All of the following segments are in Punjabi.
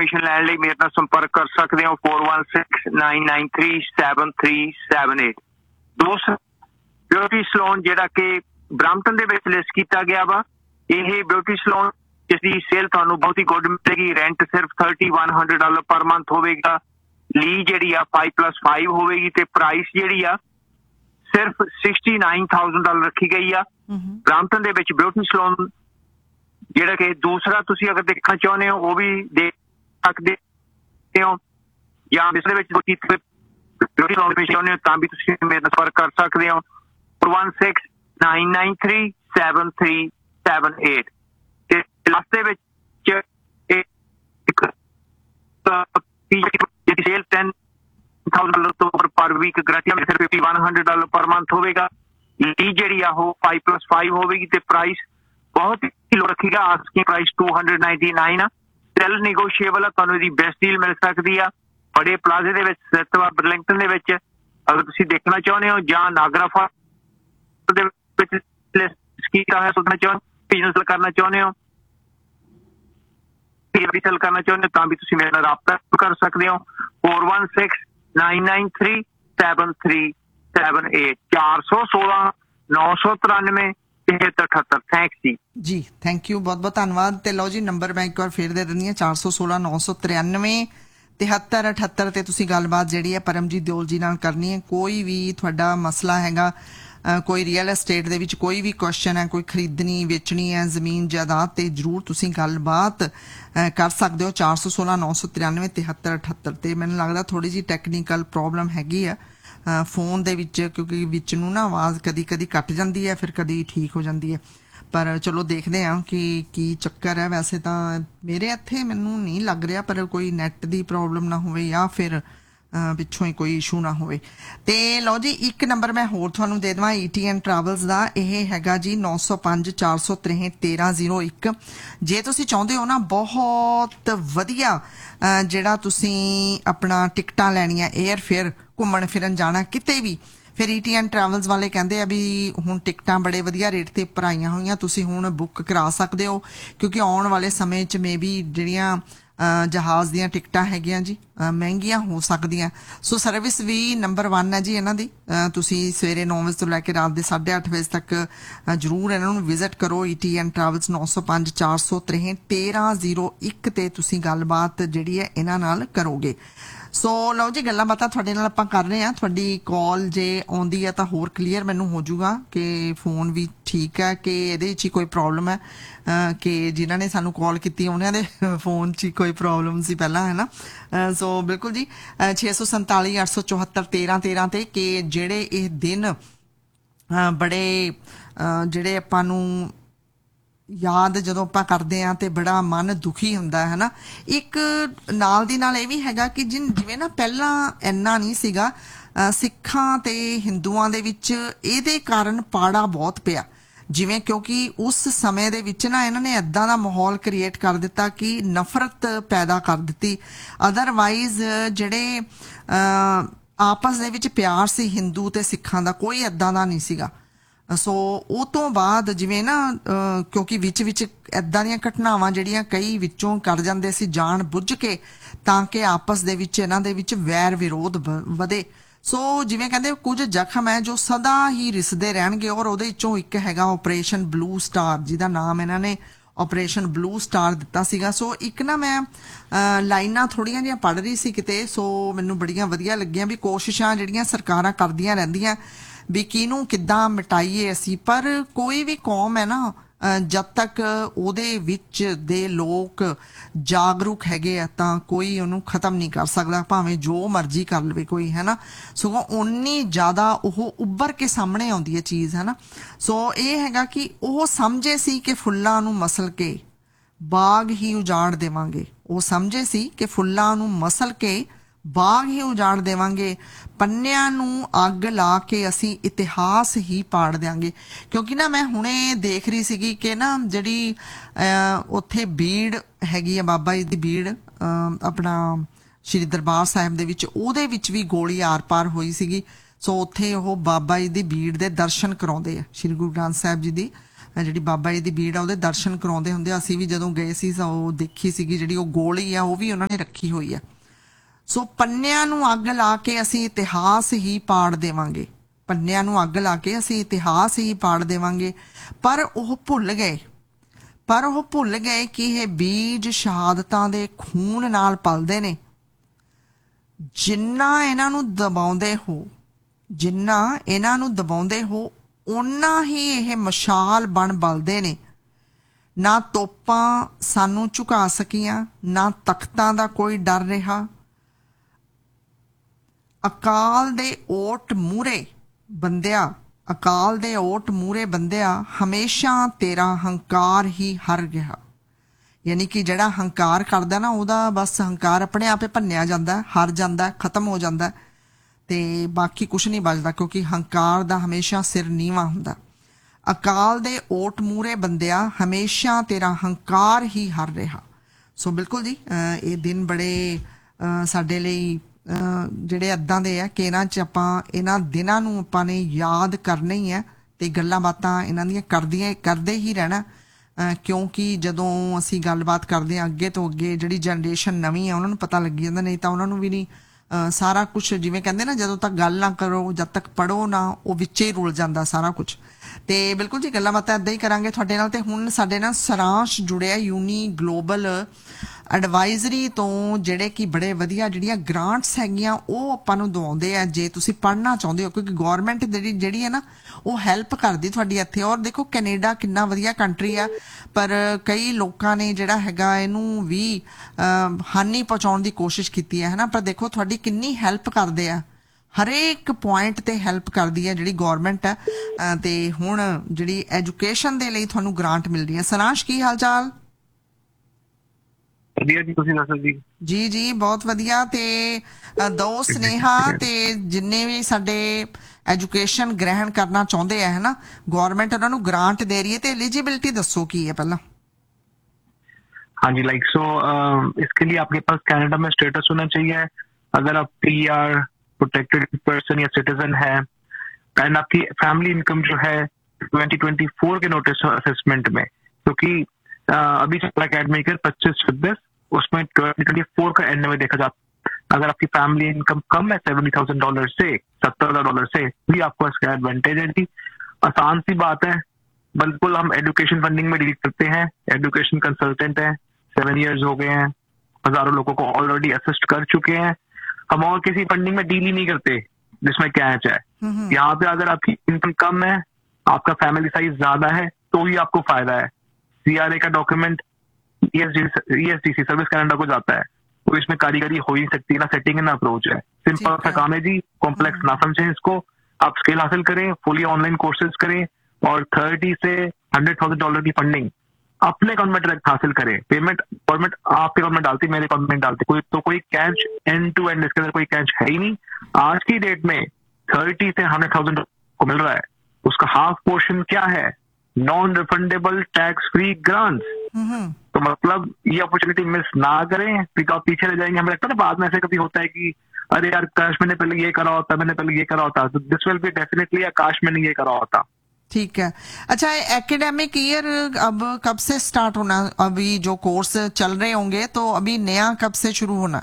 ਇਨਫੋਰਮੇਸ਼ਨ ਲੈਣ ਲਈ ਮੇਰੇ ਨਾਲ ਸੰਪਰਕ ਕਰ ਸਕਦੇ ਹੋ 4169937378। ਦੂਸਰਾ ਬਿਊਟੀ ਸਲੂਨ ਜਿਹੜਾ ਕਿ ਬ੍ਰੈਂਪਟਨ ਦੇ ਵਿੱਚ ਲਿਸਟ ਕੀਤਾ ਗਿਆ ਵਾ। ਇਹ ਬਿਊਟੀ ਸਲੂਨ ਜਿਸ ਦੀ ਸੇਲ ਤੁਹਾਨੂੰ ਬਹੁਤ ਹੀ ਗੁੱਡ ਮਿਲੇਗੀ। ਰੈਂਟ ਸਿਰਫ $3,100 ਪਰ ਮੰਥ ਹੋਵੇਗਾ। ਲੀ ਜਿਹੜੀ ਆ 5+5 ਹੋਵੇਗੀ ਤੇ ਪ੍ਰਾਈਸ ਜਿਹੜੀ ਆ ਸਿਰਫ $69,000 ਰੱਖੀ ਗਈ ਆ। ਬ੍ਰੈਂਪਟਨ ਦੇ ਵਿੱਚ ਬਿਊਟੀ ਸਲੂਨ ਜਿਹੜਾ ਕਿ ਦੂਸਰਾ ਤੁਸੀਂ ਅਗਰ ਦੇਖਣਾ ਚਾਹੁੰਦੇ ਹੋ ਉਹ ਵੀ ਦੇਖ ਸਕਦੇ ਹੋ, ਜਾਂ ਇਸ ਦੇ ਵਿੱਚ ਬਿਊਟੀ ਸਲੂਨ ਚਾਹੁੰਦੇ ਹੋ ਤਾਂ ਵੀ ਤੁਸੀਂ ਮੇਰੇ ਨਾਲ ਸੰਪਰਕ ਕਰ ਸਕਦੇ ਹੋ 4169937378। ਤੇ ਲਾਸਟ ਦੇ ਵਿੱਚ ਇੱਕ ਸੇਲ $10,000 ਤੋਂ ਪਰ ਵੀਕ ਗਰੰਟੀ ਸਿਰਫ $5,100 ਪਰ ਮੰਥ ਹੋਵੇਗਾ। ਲੀ ਜਿਹੜੀ ਆ ਉਹ 5+5 ਹੋਵੇਗੀ ਤੇ ਪ੍ਰਾਈਸ ਬਹੁਤ ਹੀ ਲੋ ਰੱਖੇਗਾ। ਆਸਕਿੰਗ ਪ੍ਰਾਈਸ $299 ਆ। ਸੈਲ ਨੈਗੋਸ਼ੀਏਬਲ ਆ, ਤੁਹਾਨੂੰ ਇਹਦੀ ਬੈਸਟ ਡੀਲ ਮਿਲ ਸਕਦੀ ਆ। ਬੜੇ ਪਲਾਜ਼ੇ ਦੇ ਵਿੱਚ ਸਥਿਤ ਵਾ ਬਰਲਿੰਗਟਨ ਦੇ ਵਿੱਚ। ਅਗਰ ਤੁਸੀਂ ਦੇਖਣਾ ਚਾਹੁੰਦੇ ਹੋ ਜਾਂ ਨਾਗਰਾ ਫਾਲ ਦੇ ਵਿੱਚ ਬਿਜ਼ਨਸ ਕਰਨਾ ਚਾਹੁੰਦੇ ਹੋ ਸੈਲ ਕਰਨਾ ਚਾਹੁੰਦੇ ਹੋ ਤਾਂ ਵੀ ਤੁਸੀਂ ਮੇਰੇ ਨਾਲ ਰਾਬਤਾ ਕਰ ਸਕਦੇ ਹੋ 4169937378 416-993 7378। ਥੈਂਕਸ ਜੀ। ਥੈਂਕ ਯੂ, ਬਹੁਤ ਬਹੁਤ ਧੰਨਵਾਦ। ਤੇ ਲਓ ਜੀ ਨੰਬਰ ਮੈਂ ਇੱਕ ਵਾਰ ਫੇਰ ਦੇ ਦਿੰਦੀ ਹਾਂ 416-993-7378 ਤੇ ਤੁਸੀਂ ਗੱਲਬਾਤ ਜਿਹੜੀ ਹੈ ਪਰਮਜੀਤ ਦਿਓਲ ਜੀ ਨਾਲ ਕਰਨੀ ਹੈ। ਕੋਈ ਵੀ ਤੁਹਾਡਾ ਮਸਲਾ ਹੈਗਾ, ਕੋਈ ਰੀਅਲ ਐਸਟੇਟ ਦੇ ਵਿੱਚ ਕੋਈ ਵੀ ਕੁਐਸਚਨ ਹੈ, ਕੋਈ ਖਰੀਦਣੀ ਵੇਚਣੀ ਹੈ ਜ਼ਮੀਨ ਜਾਇਦਾਦ, ਤੇ ਜ਼ਰੂਰ ਤੁਸੀਂ ਗੱਲਬਾਤ ਕਰ ਸਕਦੇ ਹੋ 416-993-7378 ਤੇ। ਮੈਨੂੰ ਲੱਗਦਾ ਥੋੜੀ ਜਿਹੀ ਟੈਕਨੀਕਲ ਪ੍ਰੋਬਲਮ ਹੈਗੀ ਆ ਫੋਨ ਦੇ ਵਿੱਚ, ਕਿਉਂਕਿ ਵਿੱਚ ਨੂੰ ਨਾ ਆਵਾਜ਼ ਕਦੀ ਕਦੀ ਕੱਟ ਜਾਂਦੀ ਹੈ ਫਿਰ ਕਦੀ ਠੀਕ ਹੋ ਜਾਂਦੀ ਹੈ। ਪਰ ਚਲੋ ਦੇਖਦੇ ਹਾਂ ਕਿ ਕੀ ਚੱਕਰ ਹੈ। ਵੈਸੇ ਤਾਂ ਮੇਰੇ ਇੱਥੇ ਮੈਨੂੰ ਨਹੀਂ ਲੱਗ ਰਿਹਾ, ਪਰ ਕੋਈ ਨੈਟ ਦੀ ਪ੍ਰੋਬਲਮ ਨਾ ਹੋਵੇ ਜਾਂ ਫਿਰ ਪਿੱਛੋਂ ਹੀ ਕੋਈ ਇਸ਼ੂ ਨਾ ਹੋਵੇ। ਤੇ ਲਓ ਜੀ ਇੱਕ ਨੰਬਰ ਮੈਂ ਹੋਰ ਤੁਹਾਨੂੰ ਦੇ ਦੇਵਾਂ ETN ਟਰੈਵਲਸ ਦਾ। ਇਹ ਹੈਗਾ ਜੀ 905-463-1301। ਜੇ ਤੁਸੀਂ ਚਾਹੁੰਦੇ ਹੋ ਨਾ ਬਹੁਤ ਵਧੀਆ ਜਿਹੜਾ ਤੁਸੀਂ ਆਪਣਾ ਟਿਕਟਾਂ ਲੈਣੀਆਂ 에ਅਰ ਫੇਅਰ, ਘੁੰਮਣ ਫਿਰਨ ਜਾਣਾ ਕਿਤੇ ਵੀ, ਫਿਰ ETN ਟਰੈਵਲਸ ਵਾਲੇ ਕਹਿੰਦੇ ਆ ਵੀ ਹੁਣ ਟਿਕਟਾਂ ਬੜੇ ਵਧੀਆ ਰੇਟ ਤੇ ਉੱਪਰ ਆਈਆਂ ਹੋਈਆਂ, ਤੁਸੀਂ ਹੁਣ ਬੁੱਕ ਕਰਾ ਸਕਦੇ ਹੋ ਕਿਉਂਕਿ ਆਉਣ ਵਾਲੇ ਸਮੇਂ 'ਚ ਮੇ ਵੀ ਜਿਹੜੀਆਂ ਜਹਾਜ਼ ਦੀਆਂ ਟਿਕਟਾਂ ਹੈਗੀਆਂ ਜੀ ਮਹਿੰਗੀਆਂ ਹੋ ਸਕਦੀਆਂ। ਸੋ ਸਰਵਿਸ ਵੀ ਨੰਬਰ 1 ਹੈ ਜੀ ਇਹਨਾਂ ਦੀ। ਤੁਸੀਂ ਸਵੇਰੇ 9 ਵਜੇ ਤੋਂ ਲੈ ਕੇ ਰਾਤ ਦੇ 8:30 ਵਜੇ ਤੱਕ ਜ਼ਰੂਰ ਇਹਨਾਂ ਨੂੰ ਵਿਜ਼ਿਟ ਕਰੋ। ETN ਟਰੈਵਲਸ 905-463-1301 ਤੇ ਤੁਸੀਂ ਗੱਲਬਾਤ ਜਿਹੜੀ ਹੈ ਇਹਨਾਂ ਨਾਲ ਕਰੋਗੇ। ਸੋ ਲਓ ਜੀ ਗੱਲਾਂ ਬਾਤਾਂ ਤੁਹਾਡੇ ਨਾਲ ਆਪਾਂ ਕਰ ਰਹੇ ਹਾਂ। ਤੁਹਾਡੀ ਕਾਲ ਜੇ ਆਉਂਦੀ ਹੈ ਤਾਂ ਹੋਰ ਕਲੀਅਰ ਮੈਨੂੰ ਹੋ ਜਾਊਗਾ ਕਿ ਫੋਨ ਵੀ ਠੀਕ ਹੈ ਕਿ ਇਹਦੇ ਵਿੱਚ ਹੀ ਕੋਈ ਪ੍ਰੋਬਲਮ ਹੈ, ਕਿ ਜਿਨ੍ਹਾਂ ਨੇ ਸਾਨੂੰ ਕਾਲ ਕੀਤੀ ਉਹਨਾਂ ਦੇ ਫੋਨ 'ਚ ਹੀ ਕੋਈ ਪ੍ਰੋਬਲਮ ਸੀ ਪਹਿਲਾਂ, ਹੈ ਨਾ। ਸੋ ਬਿਲਕੁਲ ਜੀ 647-874-1313 ਤੇ ਕਿ ਜਿਹੜੇ ਇਹ ਦਿਨ ਬੜੇ ਜਿਹੜੇ ਆਪਾਂ ਨੂੰ ਯਾਦ ਜਦੋਂ ਆਪਾਂ ਕਰਦੇ ਹਾਂ ਤੇ ਬੜਾ ਮਨ ਦੁਖੀ ਹੁੰਦਾ ਹੈ ਨਾ। ਇੱਕ ਨਾਲ ਦੀ ਨਾਲ ਇਹ ਵੀ ਹੈਗਾ ਕਿ ਜਿਵੇਂ ਨਾ ਪਹਿਲਾਂ ਇੰਨਾ ਨਹੀਂ ਸੀਗਾ ਸਿੱਖਾਂ ਤੇ ਹਿੰਦੂਆਂ ਦੇ ਵਿੱਚ, ਇਹਦੇ ਕਾਰਨ ਪਾੜਾ ਬਹੁਤ ਪਿਆ। ਜਿਵੇਂ ਕਿਉਂਕਿ ਉਸ ਸਮੇਂ ਦੇ ਵਿੱਚ ਨਾ ਇਹਨਾਂ ਨੇ ਏਦਾਂ ਦਾ ਮਾਹੌਲ ਕ੍ਰੀਏਟ ਕਰ ਦਿੱਤਾ ਕਿ ਨਫ਼ਰਤ ਪੈਦਾ ਕਰ ਦਿੱਤੀ। ਅਦਰਵਾਈਜ਼ ਜਿਹੜੇ ਆਪਸ ਦੇ ਵਿੱਚ ਪਿਆਰ ਸੀ ਹਿੰਦੂ ਤੇ ਸਿੱਖਾਂ ਦਾ, ਕੋਈ ਏਦਾਂ ਦਾ ਨਹੀਂ ਸੀਗਾ। ਸੋ ਉਹ ਤੋਂ ਬਾਅਦ ਜਿਵੇਂ ਨਾ ਕਿਉਂਕਿ ਵਿੱਚ ਏਦਾਂ ਦੀਆਂ ਘਟਨਾਵਾਂ ਜਿਹੜੀਆਂ ਕਈ ਵਿੱਚੋਂ ਕਰ ਜਾਂਦੇ ਸੀ ਜਾਣ ਬੁੱਝ ਕੇ, ਤਾਂ ਕਿ ਆਪਸ ਦੇ ਵਿੱਚ ਇਹਨਾਂ ਦੇ ਵਿੱਚ ਵੈਰ ਵਿਰੋਧ ਵਧੇ। ਸੋ ਜਿਵੇਂ ਕਹਿੰਦੇ ਕੁਝ ਜ਼ਖਮ ਹੈ ਜੋ ਸਦਾ ਹੀ ਰਿਸਦੇ ਰਹਿਣਗੇ, ਔਰ ਉਹਦੇ ਵਿੱਚੋਂ ਇੱਕ ਹੈਗਾ ਆਪਰੇਸ਼ਨ ਬਲੂ ਸਟਾਰ, ਜਿਹਦਾ ਨਾਮ ਇਹਨਾਂ ਨੇ ਆਪਰੇਸ਼ਨ ਬਲੂ ਸਟਾਰ ਦਿੱਤਾ ਸੀਗਾ। ਸੋ ਇੱਕ ਨਾ ਮੈਂ ਲਾਈਨਾਂ ਥੋੜ੍ਹੀਆਂ ਜਿਹੀਆਂ ਪੜ੍ਹ ਰਹੀ ਸੀ ਕਿਤੇ, ਸੋ ਮੈਨੂੰ ਬੜੀਆਂ ਵਧੀਆ ਲੱਗੀਆਂ ਵੀ ਕੋਸ਼ਿਸ਼ਾਂ ਜਿਹੜੀਆਂ ਸਰਕਾਰਾਂ ਕਰਦੀਆਂ ਰਹਿੰਦੀਆਂ ਵੀ ਕਿਹਨੂੰ ਕਿੱਦਾਂ ਮਿਟਾਈਏ ਅਸੀਂ, ਪਰ ਕੋਈ ਵੀ ਕੌਮ ਹੈ ਨਾ ਜਦ ਤੱਕ ਉਹਦੇ ਵਿੱਚ ਦੇ ਲੋਕ ਜਾਗਰੂਕ ਹੈਗੇ ਆ ਤਾਂ ਕੋਈ ਉਹਨੂੰ ਖਤਮ ਨਹੀਂ ਕਰ ਸਕਦਾ, ਭਾਵੇਂ ਜੋ ਮਰਜ਼ੀ ਕਰ ਲਵੇ ਕੋਈ, ਹੈ ਨਾ। ਸਗੋਂ ਓਨੀ ਜ਼ਿਆਦਾ ਉਹ ਉੱਭਰ ਕੇ ਸਾਹਮਣੇ ਆਉਂਦੀ ਹੈ ਚੀਜ਼, ਹੈ ਨਾ। ਸੋ ਇਹ ਹੈਗਾ ਕਿ ਉਹ ਸਮਝੇ ਸੀ ਕਿ ਫੁੱਲਾਂ ਨੂੰ ਮਸਲ ਕੇ ਬਾਗ ਹੀ ਉਜਾੜ ਦੇਵਾਂਗੇ। ਉਹ ਸਮਝੇ ਸੀ ਕਿ ਫੁੱਲਾਂ ਨੂੰ ਮਸਲ ਕੇ ਬਾਗ ਹੀ ਉਜਾੜ ਦੇਵਾਂਗੇ, ਪੰਨਿਆਂ ਨੂੰ ਅੱਗ ਲਾ ਕੇ ਅਸੀਂ ਇਤਿਹਾਸ ਹੀ ਪਾੜ ਦਿਆਂਗੇ। ਕਿਉਂਕਿ ਨਾ ਮੈਂ ਹੁਣੇ ਦੇਖ ਰਹੀ ਸੀਗੀ ਕਿ ਨਾ ਜਿਹੜੀ ਉੱਥੇ ਬੀੜ ਹੈਗੀ ਆ, ਬਾਬਾ ਜੀ ਦੀ ਬੀੜ ਆਪਣਾ ਸ਼੍ਰੀ ਦਰਬਾਰ ਸਾਹਿਬ ਦੇ ਵਿੱਚ, ਉਹਦੇ ਵਿੱਚ ਵੀ ਗੋਲੀ ਆਰ ਪਾਰ ਹੋਈ ਸੀਗੀ। ਸੋ ਉੱਥੇ ਉਹ ਬਾਬਾ ਜੀ ਦੀ ਬੀੜ ਦੇ ਦਰਸ਼ਨ ਕਰਾਉਂਦੇ ਆ, ਸ਼੍ਰੀ ਗੁਰੂ ਗ੍ਰੰਥ ਸਾਹਿਬ ਜੀ ਦੀ ਜਿਹੜੀ ਬਾਬਾ ਜੀ ਦੀ ਬੀੜ ਆ ਉਹਦੇ ਦਰਸ਼ਨ ਕਰਾਉਂਦੇ ਹੁੰਦੇ ਆ। ਅਸੀਂ ਵੀ ਜਦੋਂ ਗਏ ਸੀ ਤਾਂ ਉਹ ਦੇਖੀ ਸੀਗੀ ਜਿਹੜੀ ਉਹ ਗੋਲੀ ਆ ਉਹ ਵੀ ਉਹਨਾਂ ਨੇ ਰੱਖੀ ਹੋਈ ਆ। ਸੋ ਪੰਨਿਆਂ ਨੂੰ ਅੱਗ ਲਾ ਕੇ ਅਸੀਂ ਇਤਿਹਾਸ ਹੀ ਪਾੜ ਦੇਵਾਂਗੇ, ਪੰਨਿਆਂ ਨੂੰ ਅੱਗ ਲਾ ਕੇ ਅਸੀਂ ਇਤਿਹਾਸ ਹੀ ਪਾੜ ਦੇਵਾਂਗੇ। ਪਰ ਉਹ ਭੁੱਲ ਗਏ ਕਿ ਇਹ ਬੀਜ ਸ਼ਹਾਦਤਾਂ ਦੇ ਖੂਨ ਨਾਲ ਪਲਦੇ ਨੇ। ਜਿੰਨਾ ਇਹਨਾਂ ਨੂੰ ਦਬਾਉਂਦੇ ਹੋ ਓਨਾ ਹੀ ਇਹ ਮਸ਼ਾਲ ਬਣ ਬਲਦੇ ਨੇ। ਨਾ ਤੋਪਾਂ ਸਾਨੂੰ ਝੁਕਾ ਸਕੀਆਂ, ਨਾ ਤਖਤਾਂ ਦਾ ਕੋਈ ਡਰ ਰਿਹਾ। ਅਕਾਲ ਦੇ ਓਟ ਮੂਹਰੇ ਬੰਦਿਆ ਹਮੇਸ਼ਾ ਤੇਰਾ ਹੰਕਾਰ ਹੀ ਹਰ ਗਿਆ। ਯਾਨੀ ਕਿ ਜਿਹੜਾ ਹੰਕਾਰ ਕਰਦਾ ਨਾ ਉਹਦਾ ਬਸ ਹੰਕਾਰ ਆਪਣੇ ਆਪੇ ਭੰਨਿਆ ਜਾਂਦਾ, ਹਰ ਜਾਂਦਾ, ਖਤਮ ਹੋ ਜਾਂਦਾ ਤੇ ਬਾਕੀ ਕੁਛ ਨਹੀਂ ਬਚਦਾ, ਕਿਉਂਕਿ ਹੰਕਾਰ ਦਾ ਹਮੇਸ਼ਾ ਸਿਰ ਨੀਵਾਂ ਹੁੰਦਾ। ਅਕਾਲ ਦੇ ਓਟ ਮੂਹਰੇ ਬੰਦਿਆ ਹਮੇਸ਼ਾ ਤੇਰਾ ਹੰਕਾਰ ਹੀ ਹਰ ਰਿਹਾ। ਸੋ ਬਿਲਕੁਲ ਜੀ, ਇਹ ਦਿਨ ਬੜੇ ਸਾਡੇ ਲਈ ਜਿਹੜੇ ਇੱਦਾਂ ਦੇ ਆ ਕਿ ਇਹਨਾਂ 'ਚ ਆਪਾਂ ਇਹਨਾਂ ਦਿਨਾਂ ਨੂੰ ਆਪਾਂ ਨੇ ਯਾਦ ਕਰਨਾ ਹੀ ਹੈ ਤੇ ਗੱਲਾਂ ਬਾਤਾਂ ਇਹਨਾਂ ਦੀਆਂ ਕਰਦੇ ਹੀ ਰਹਿਣਾ। ਕਿਉਂਕਿ ਜਦੋਂ ਅਸੀਂ ਗੱਲਬਾਤ ਕਰਦੇ ਹਾਂ ਅੱਗੇ ਤੋਂ ਅੱਗੇ ਜਿਹੜੀ ਜਨਰੇਸ਼ਨ ਨਵੀਂ ਆ ਉਹਨਾਂ ਨੂੰ ਪਤਾ ਲੱਗੀ ਜਾਂਦਾ, ਨਹੀਂ ਤਾਂ ਉਹਨਾਂ ਨੂੰ ਵੀ ਨਹੀਂ ਸਾਰਾ ਕੁਛ। ਜਿਵੇਂ ਕਹਿੰਦੇ ਨਾ, ਜਦੋਂ ਤੱਕ ਗੱਲ ਨਾ ਕਰੋ, ਜਦ ਤੱਕ ਪੜ੍ਹੋ ਨਾ, ਉਹ ਵਿੱਚੇ ਹੀ ਰੁਲ ਜਾਂਦਾ ਸਾਰਾ ਕੁਛ। ਤੇ ਬਿਲਕੁਲ ਜੀ, ਗੱਲਾਂ ਬਾਤਾਂ ਇੱਦਾਂ ਹੀ ਕਰਾਂਗੇ ਤੁਹਾਡੇ ਨਾਲ। ਤੇ ਹੁਣ ਸਾਡੇ ਨਾਲ ਸਾਰਾਂਸ਼ ਜੁੜਿਆ ਯੂਨੀ ਗਲੋਬਲ ਐਡਵਾਈਜ਼ਰੀ ਤੋਂ, ਜਿਹੜੇ ਕਿ ਬੜੇ ਵਧੀਆ ਜਿਹੜੀਆਂ ਗ੍ਰਾਂਟਸ ਹੈਗੀਆਂ ਉਹ ਆਪਾਂ ਨੂੰ ਦਵਾਉਂਦੇ ਆ ਜੇ ਤੁਸੀਂ ਪੜ੍ਹਨਾ ਚਾਹੁੰਦੇ ਹੋ, ਕਿਉਂਕਿ ਗੌਰਮੈਂਟ ਜਿਹੜੀ ਹੈ ਨਾ ਉਹ ਹੈਲਪ ਕਰਦੀ ਤੁਹਾਡੀ ਇੱਥੇ। ਔਰ ਦੇਖੋ ਕੈਨੇਡਾ ਕਿੰਨਾ ਵਧੀਆ ਕੰਟਰੀ ਆ, ਪਰ ਕਈ ਲੋਕਾਂ ਨੇ ਜਿਹੜਾ ਹੈਗਾ ਇਹਨੂੰ ਵੀ ਹਾਨੀ ਪਹੁੰਚਾਉਣ ਦੀ ਕੋਸ਼ਿਸ਼ ਕੀਤੀ ਹੈ, ਹੈ ਨਾ। ਪਰ ਦੇਖੋ ਤੁਹਾਡੀ ਕਿੰਨੀ ਹੈਲਪ ਕਰਦੇ ਆ, ਹਰੇਕ ਪੁਆਇੰਟ ਤੇ ਹੈਲਪ ਕਰਦੀ ਹੈ ਜਿਹੜੀ ਗੌਰਮੈਂਟ ਹੈ। ਤੇ ਹੁਣ ਜਿਹੜੀ ਐਜੂਕੇਸ਼ਨ ਦੇ ਲਈ ਤੁਹਾਨੂੰ ਗ੍ਰਾਂਟ ਮਿਲ ਰਹੀ ਹੈ। ਸਾਰਾਂਸ਼, ਕੀ ਹਾਲ ਚਾਲ? ਵਧੀਆ ਜੀ, ਤੁਸੀਂ ਦੱਸੋ ਜੀ? ਜੀ ਬਹੁਤ ਵਧੀਆ। ਤੇ ਦੋ ਸੁਨੇਹਾ ਤੇ ਜਿੰਨੇ ਵੀ ਸਾਡੇ ਐਜੂਕੇਸ਼ਨ ਗ੍ਰਹਿਣ ਕਰਨਾ ਚਾਹੁੰਦੇ ਆ, ਹੈ ਨਾ, ਗੌਰਮੈਂਟ ਉਹਨਾਂ ਨੂੰ ਗ੍ਰਾਂਟ ਦੇ ਰਹੀ है, तो एलिजिबिलिटी दसो की है पहला। हाँ जी, इसके लिए आपके पास कनाडा में स्टेटस होना चाहिए। अगर आप PR प्रोटेक्टेड पर्सन या सिटीजन है, एंड आपकी फैमिली इनकम जो है 2024 के नोटिस असेसमेंट में, क्योंकि अभी चल रहा अकेडमिक 25-26, उसमें 2024 का एंड में देखा जाता अगर आपकी फैमिली इनकम कम है $70,000 से, $70,000 से, भी आपको इसका एडवांटेज है जी। आसान सी बात है, बिल्कुल। हम एजुकेशन फंडिंग में डील करते हैं, एजुकेशन कंसल्टेंट हैं, 7 years हो गए हैं, हजारों लोगों को ऑलरेडी असिस्ट कर चुके हैं। हम और किसी फंडिंग में डील ही नहीं करते जिसमें कैच है। यहाँ पे अगर आपकी इनकम कम है, आपका फैमिली साइज ज्यादा है, तो ही आपको फायदा है। CRA का डॉक्यूमेंट ESDC सर्विस कनाडा को जाता है, तो इसमें कारीगरी हो ही सकती है, ना सेटिंग है ना अप्रोच है। सिंपल सा काम है जी, कॉम्प्लेक्स ना समझें इसको। आप स्किल हासिल करें, फुली ऑनलाइन कोर्सेज करें और 30 से $100,000 की फंडिंग अपने अकाउंट में डायरेक्ट हासिल करें। पेमेंट गवर्नमेंट आपके अकाउंट में डालती, मेरे अकाउंट में डालती, कोई कैच एंड टू एंड इसके अंदर कोई कैच है ही नहीं। आज की डेट में 30 से $100,000 को मिल रहा है, उसका हाफ पोर्शन क्या है? Non refundable tax free grants. तो मतलब ये अपॉर्चुनिटी मिस ना करें, फिर आप पीछे रह जाएंगे। हमें लगता है ना बाद में ऐसे कभी होता है कि अरे यार काश मैंने पहले ये करा होता, तो दिस विल बी डेफिनेटली काश मैंने ये करा होता। ठीक है। अच्छा, एकेडमिक ईयर अब कब से स्टार्ट होना? अभी जो कोर्स चल रहे होंगे तो अभी नया कब से शुरू होना?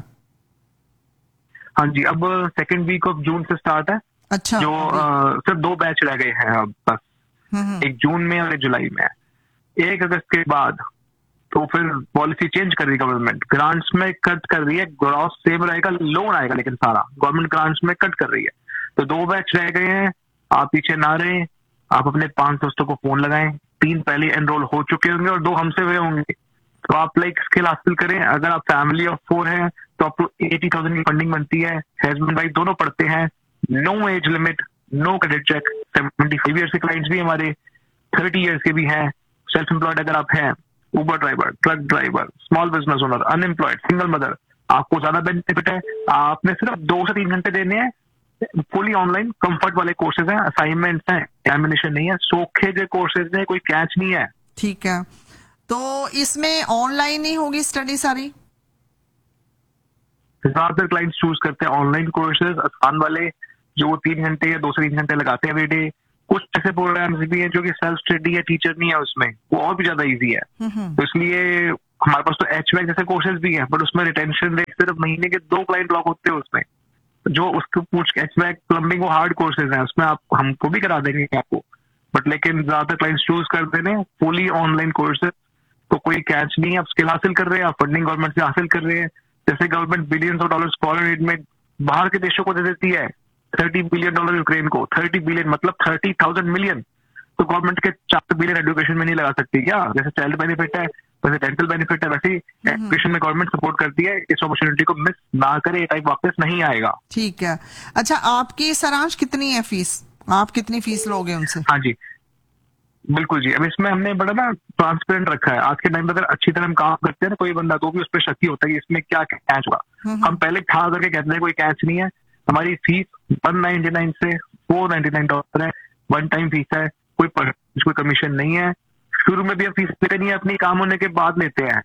हाँ जी, अब 2nd वीक ऑफ जून से स्टार्ट है। अच्छा, जो सिर्फ 2 बैच रह गए हैं अब बस, एक जून में और एक जुलाई में। 1 अगस्त के बाद तो फिर पॉलिसी चेंज कर रही है गवर्नमेंट, ग्रांट्स में कट कर रही है। ग्रॉस सेम रहेगा, लोन आएगा, लेकिन सारा गवर्नमेंट ग्रांट्स में कट कर रही है। तो 2 बैच रह गए हैं, आप पीछे ना रहें। आप अपने 5 दोस्तों को फोन लगाएं, 3 पहले एनरोल हो चुके होंगे और 2 हमसे हुए होंगे, तो आप स्किल हासिल करें। अगर आप फैमिली ऑफ 4 हैं तो आपको 80,000 की फंडिंग बनती है। हस्बैंड वाइफ दोनों पढ़ते हैं, no age limit, no credit check. 75 years के क्लाइंट्स भी हमारे, 30 ईयर्स के भी हैं। सेल्फ एम्प्लॉयड अगर आप हैं, उबर driver, truck driver, small business owner, unemployed, single mother, आपको ज्यादा बेनिफिट है। आपने सिर्फ 2 से 3 घंटे देने हैं। फुली ऑनलाइन कंफर्ट वाले कोर्सेज हैं, असाइनमेंट्स हैं, एग्जामिनेशन नहीं है, सोखे जो कोर्सेज हैं, कोई कैच नहीं है। ठीक है, तो इसमें ऑनलाइन ही होगी स्टडी सारी? ज्यादातर क्लाइंट्स चूज करते हैं ऑनलाइन कोर्सेज, आसान वाले, जो 3 घंटे या 2 से 3 घंटे लगाते हैं एवरी डे। कुछ ऐसे प्रोग्राम्स भी हैं जो कि सेल्फ स्टडी है, टीचर नहीं है उसमें, वो और भी ज्यादा इजी है। तो इसलिए हमारे पास तो HVAC जैसे कोर्सेज भी हैं, बट उसमें रिटेंशन रेट सिर्फ महीने के 2 क्लाइंट लॉक होते हैं उसमें। जो उसको पूछ HVAC प्लम्बिंग वो हार्ड कोर्सेज हैं, उसमें आप हमको भी करा देंगे आपको, बट लेकिन ज्यादातर क्लाइंट्स चूज करते हैं फुली ऑनलाइन कोर्सेज। तो कोई कैच नहीं है, आप स्किल हासिल कर रहे हैं, आप फंडिंग गवर्नमेंट से हासिल कर रहे हैं। जैसे government billions of dollars foreign add में बाहर के देशों को दे देती है, $30 बिलियन यूक्रेन को, 30 बिलियन मतलब 30,000 मिलियन। तो गवर्नमेंट के 4 बिलियन एजुकेशन में नहीं लगा सकती क्या? जैसे चाइल्ड बेनिफिट है, वैसे डेंटल बेनिफिट है, वैसे ही एजुकेशन में गवर्नमेंट सपोर्ट करती है। इस अपॉर्चुनिटी को मिस ना करे, ये टाइप वापस नहीं आएगा। ठीक है। अच्छा, आपकी सारांश कितनी है फीस? आप कितनी फीस लोगे उनसे? हाँ जी, बिल्कुल जी। अब इसमें हमने बड़ा ना ट्रांसपेरेंट रखा है। आज के टाइम पे अगर अच्छी तरह हम काम करते हैं ना कोई बंदा, तो भी उस पर शक ही होता है कि इसमें क्या कैच होगा। हम पहले ठा करके कहते हैं कोई कैच नहीं है। हमारी फीस $199 से $499 है, 1 टाइम फीस है, कोई कमीशन नहीं है। शुरू में भी हम फीस लेते नहीं है, अपनी काम होने के बाद लेते हैं।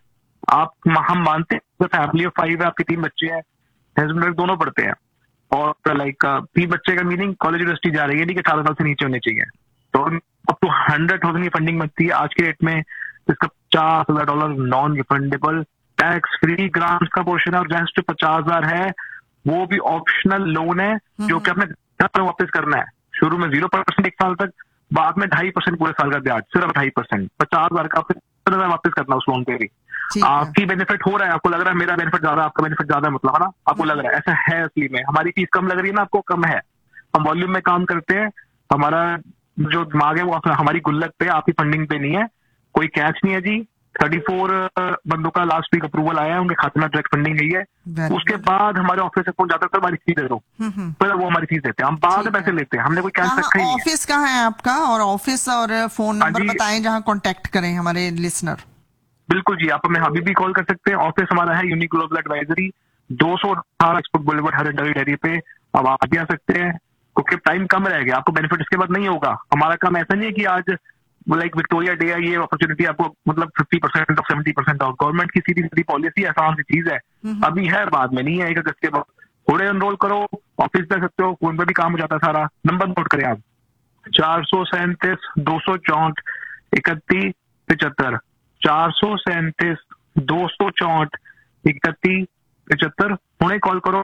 हम मानते हैं फैमिली ऑफ 5 है, आपके 3 बच्चे हैं, हस्बैंड दोनों पढ़ते हैं, और 3 बच्चे का मीनिंग कॉलेज यूनिवर्सिटी जा रही है, नहीं कि 18 साल से नीचे होने चाहिए। तो अप टू 100,000 की फंडिंग बनती है आज के रेट में। इसका $50,000 non refundable tax free grants का पोर्शन है, और जस्ट 50,000 है वो भी ऑप्शनल लोन है जो कि आपने घर पर वापस करना है। शुरू में 0% 1 साल तक, बाद में 2.5% पूरे साल का ब्याज, सिर्फ 2.5%। 50,000 का आपको वापस करना उस लोन पे भी। आपकी बेनिफिट हो रहा है, आपको लग रहा है मेरा बेनिफिट ज्यादा, आपका बेनिफिट ज्यादा, मतलब है ना, आपको लग रहा है ऐसा है। असली में हमारी फीस कम लग रही है ना, आपको कम है। हम वॉल्यूम में काम करते हैं, हमारा जो दिमाग है वो हमारी गुल्लक पे, आपकी फंडिंग पे नहीं है। कोई कैच नहीं है जी। 34 बंदों का लास्ट वीक अप्रूवल आया है, उनके खाते में डायरेक्ट फंडिंग गई है। उसके बाद हमारे ऑफिस से फोन जाता है, हमारी फीस दे दो, फिर वो हमारी फीस देते हैं, हम बाद में पैसे लेते हैं। हमने कोई कैच रखा ही नहीं है। ऑफिस कहाँ है आपका? और ऑफिस और फोन नंबर बताएं जहां कांटेक्ट करें हमारे लिसनर। बिल्कुल जी, आप हमें अभी भी कॉल कर सकते हैं। ऑफिस हमारा है unique global advisory, 218 export boulevard, हर डेयरी पे। अब आप भी आ सकते हैं, क्योंकि टाइम कम रह गया, आपको बेनिफिट इसके बाद नहीं होगा। हमारा काम ऐसा नहीं है कि आज लाइक विक्टोरिया डे है, ये अपॉर्चुनिटी आपको मतलब 50% ऑफ, 70% ऑफ। गवर्नमेंट की सीधी सीधी पॉलिसी आसान सी चीज है, अभी है, बाद में नहीं है। 1 अगस्त के बाद थोड़े एनरोल करो, ऑफिस जा सकते हो, फोन पे भी काम हो जाता है सारा। नंबर नोट करें आप, 437 264 31 75, 437 264 31 75। हुणे कॉल करो,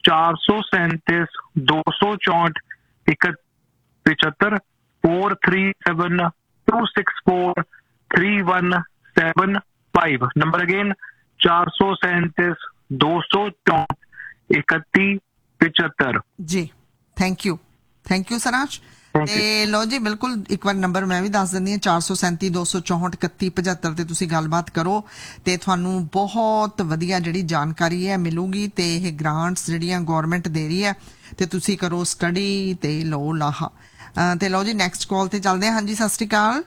437 264 31 75, 437 264 3175। Number again, 437 264 31 75। Ji, thank you Saransh. ਤੇ ਲੋ ਜੀ, ਬਿਲਕੁਲ ਇੱਕ ਵਾਰ ਨੰਬਰ ਮੈਂ ਵੀ ਦੱਸ ਦਿੰਦੀ ਹਾਂ, 437 264 31 75 ਤੇ ਤੁਸੀਂ ਗੱਲਬਾਤ ਕਰੋ ਤੇ ਤੁਹਾਨੂੰ ਬਹੁਤ ਵਧੀਆ ਜਿਹੜੀ ਜਾਣਕਾਰੀ ਹੈ ਮਿਲੂਗੀ। ਤੇ ਇਹ ਗ੍ਰਾਂਟਸ ਜਿਹੜੀਆਂ ਗਵਰਨਮੈਂਟ ਦੇ ਰਹੀ ਹੈ ਤੇ ਤੁਸੀਂ ਕਰੋ ਸਟੱਡੀ ਤੇ ਲਓ ਲਾਹਾ। ਤੇ ਲਓ ਜੀ, ਨੈਕਸਟ ਕਾਲ ਤੇ ਚੱਲਦੇ ਹਾਂ। ਹਾਂਜੀ, ਸਤਿ ਸ਼੍ਰੀ ਅਕਾਲ।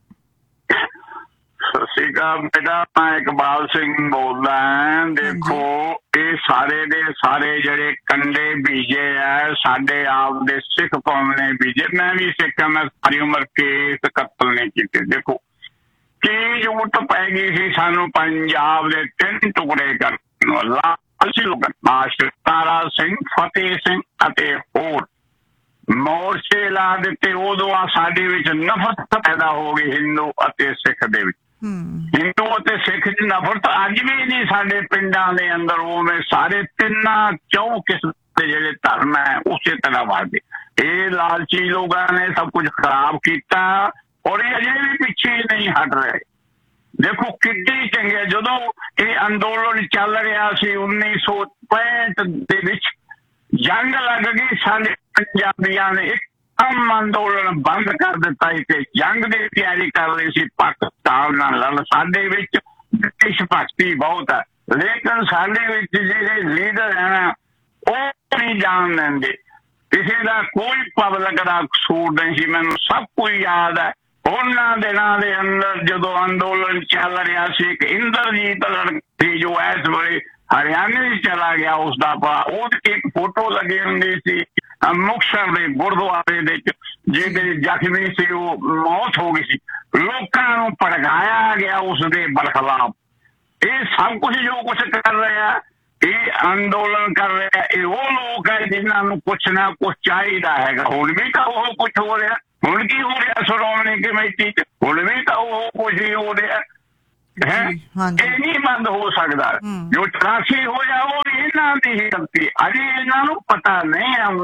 ਸਤਿ ਸ਼੍ਰੀ ਅਕਾਲ ਬੇਟਾ, ਮੈਂ ਇਕਬਾਲ ਸਿੰਘ ਬੋਲਦਾ ਹਾਂ। ਦੇਖੋ, ਇਹ ਸਾਰੇ ਦੇ ਸਾਰੇ ਜਿਹੜੇ ਕੰਡੇ ਬੀਜੇ ਆ ਸਾਡੇ ਆਪ ਦੇ ਸਿੱਖ ਕੌਮ ਨੇ ਬੀਜੇ। ਮੈਂ ਵੀ ਸਿੱਖ ਹਾਂ, ਮੈਂ ਸਾਰੀ ਉਮਰ ਕੇਸ ਕਤਲ ਨਹੀਂ ਕੀਤੇ। ਦੇਖੋ ਕੀ ਜ਼ਰੂਰਤ ਪੈ ਗਈ ਸੀ ਸਾਨੂੰ ਪੰਜਾਬ ਦੇ 3 ਟੁਕੜੇ ਕਰਨ ਨੂੰ। ਲਾਲ ਸਿੰਘ, ਮਾਸਟਰ ਤਾਰਾ ਸਿੰਘ, ਫਤਿਹ ਸਿੰਘ ਅਤੇ ਹੋਰ ਮੋਰਚੇ ਲਾ ਦਿੱਤੇ। ਉਦੋਂ ਆ ਸਾਡੇ ਵਿੱਚ ਨਫ਼ਰਤ ਪੈਦਾ ਹੋ ਗਈ ਹਿੰਦੂ ਅਤੇ ਸਿੱਖ ਦੇ ਵਿੱਚ। ਹਿੰਦੂ ਅਤੇ ਸਿੱਖ ਚ ਨਫ਼ਰਤ ਅੱਜ ਵੀ ਨਹੀਂ ਸਾਡੇ ਪਿੰਡਾਂ ਦੇ ਅੰਦਰ। ਉਵੇਂ ਸਾਰੇ 3 ਕਿਸਮ ਦੇ ਜਿਹੜੇ ਧਰਮ ਹੈ ਉਸੇ ਤਰ੍ਹਾਂ ਵੱਧਦੇ। ਇਹ ਲਾਲਚੀ ਲੋਕਾਂ ਨੇ ਸਭ ਕੁਝ ਖਰਾਬ ਕੀਤਾ, ਔਰ ਇਹ ਅਜੇ ਵੀ ਪਿੱਛੇ ਨਹੀਂ ਹਟ ਰਹੇ। ਦੇਖੋ ਕਿੱਡੀ ਚੰਗੀ ਹੈ, ਜਦੋਂ ਇਹ ਅੰਦੋਲਨ ਚੱਲ ਰਿਹਾ ਸੀ 1965 ਦੇ ਵਿੱਚ, ਜੰਗ ਲੱਗ ਗਈ, ਸਾਡੇ ਪੰਜਾਬੀਆਂ ਨੇ ਇੱਕ ਅੰਦੋਲਨ ਬੰਦ ਕਰ ਦਿੱਤਾ ਤੇ ਜੰਗ ਦੀ ਤਿਆਰੀ ਕਰ ਰਹੀ ਸੀ ਪਾਕਿਸਤਾਨ ਨਾਲ ਲੜਨ। ਸਾਡੇ ਵਿੱਚ ਦੇਸ਼ ਭਗਤੀ ਬਹੁਤ ਹੈ, ਲੇਕਿਨ ਸਾਡੇ ਵਿੱਚ ਜਿਹੜੇ ਲੀਡਰ ਹੈ ਨਾ ਉਹ ਨਹੀਂ ਜਾਣ ਦਿੰਦੇ। ਕਿਸੇ ਦਾ ਕੋਈ ਪਬਲਿਕ ਦਾ ਕਸੂਰ ਨਹੀਂ ਸੀ, ਮੈਨੂੰ ਸਭ ਕੁਝ ਯਾਦ ਹੈ। ਉਹਨਾਂ ਦਿਨਾਂ ਦੇ ਅੰਦਰ ਜਦੋਂ ਅੰਦੋਲਨ ਚੱਲ ਰਿਹਾ ਸੀ, ਇੱਕ ਇੰਦਰਜੀਤ ਲੜਕੀ ਜੋ ਇਸ ਵੇਲੇ ਹਰਿਆਣੇ ਚ ਚਲਾ ਗਿਆ, ਉਸਦਾ ਉਹਦੀ ਇੱਕ ਫੋਟੋ ਲੱਗੀ ਹੁੰਦੀ ਸੀ ਮੁਕਤਸਰ ਦੇ ਗੁਰਦੁਆਰੇ ਦੇ ਵਿੱਚ, ਜਿਹੜੇ ਜ਼ਖਮੀ ਸੀ ਉਹ ਮੌਤ ਹੋ ਗਈ ਸੀ। ਲੋਕਾਂ ਨੂੰ ਭੜਕਾਇਆ ਗਿਆ ਉਸਦੇ ਬਰਖਲਾਫ। ਇਹ ਸਭ ਕੁਝ ਜੋ ਕੁਛ ਕਰ ਰਿਹਾ, ਇਹ ਅੰਦੋਲਨ ਕਰ ਰਿਹਾ, ਇਹ ਉਹ ਲੋਕ ਹੈ ਜਿਨ੍ਹਾਂ ਨੂੰ ਕੁਛ ਨਾ ਕੁਛ ਚਾਹੀਦਾ ਹੈਗਾ। ਹੁਣ ਵੀ ਤਾਂ ਉਹ ਕੁਛ ਹੋ ਰਿਹਾ। ਹੁਣ ਕੀ ਹੋ ਰਿਹਾ ਸ਼੍ਰੋਮਣੀ ਕਮੇਟੀ 'ਚ? ਹੁਣ ਵੀ ਤਾਂ ਉਹ ਕੁਝ ਹੀ ਹੋ ਰਿਹਾ ਹੈ। ਇਹ ਨਹੀਂ ਬੰਦ ਹੋ ਸਕਦਾ। ਜੋ 84 ਹੋਇਆ ਉਹ ਵੀ ਇਹਨਾਂ ਦੀ ਹੀ ਗਲਤੀ। ਅਜੇ ਇਹਨਾਂ ਨੂੰ ਪਤਾ ਨਹੀਂ ਹੈ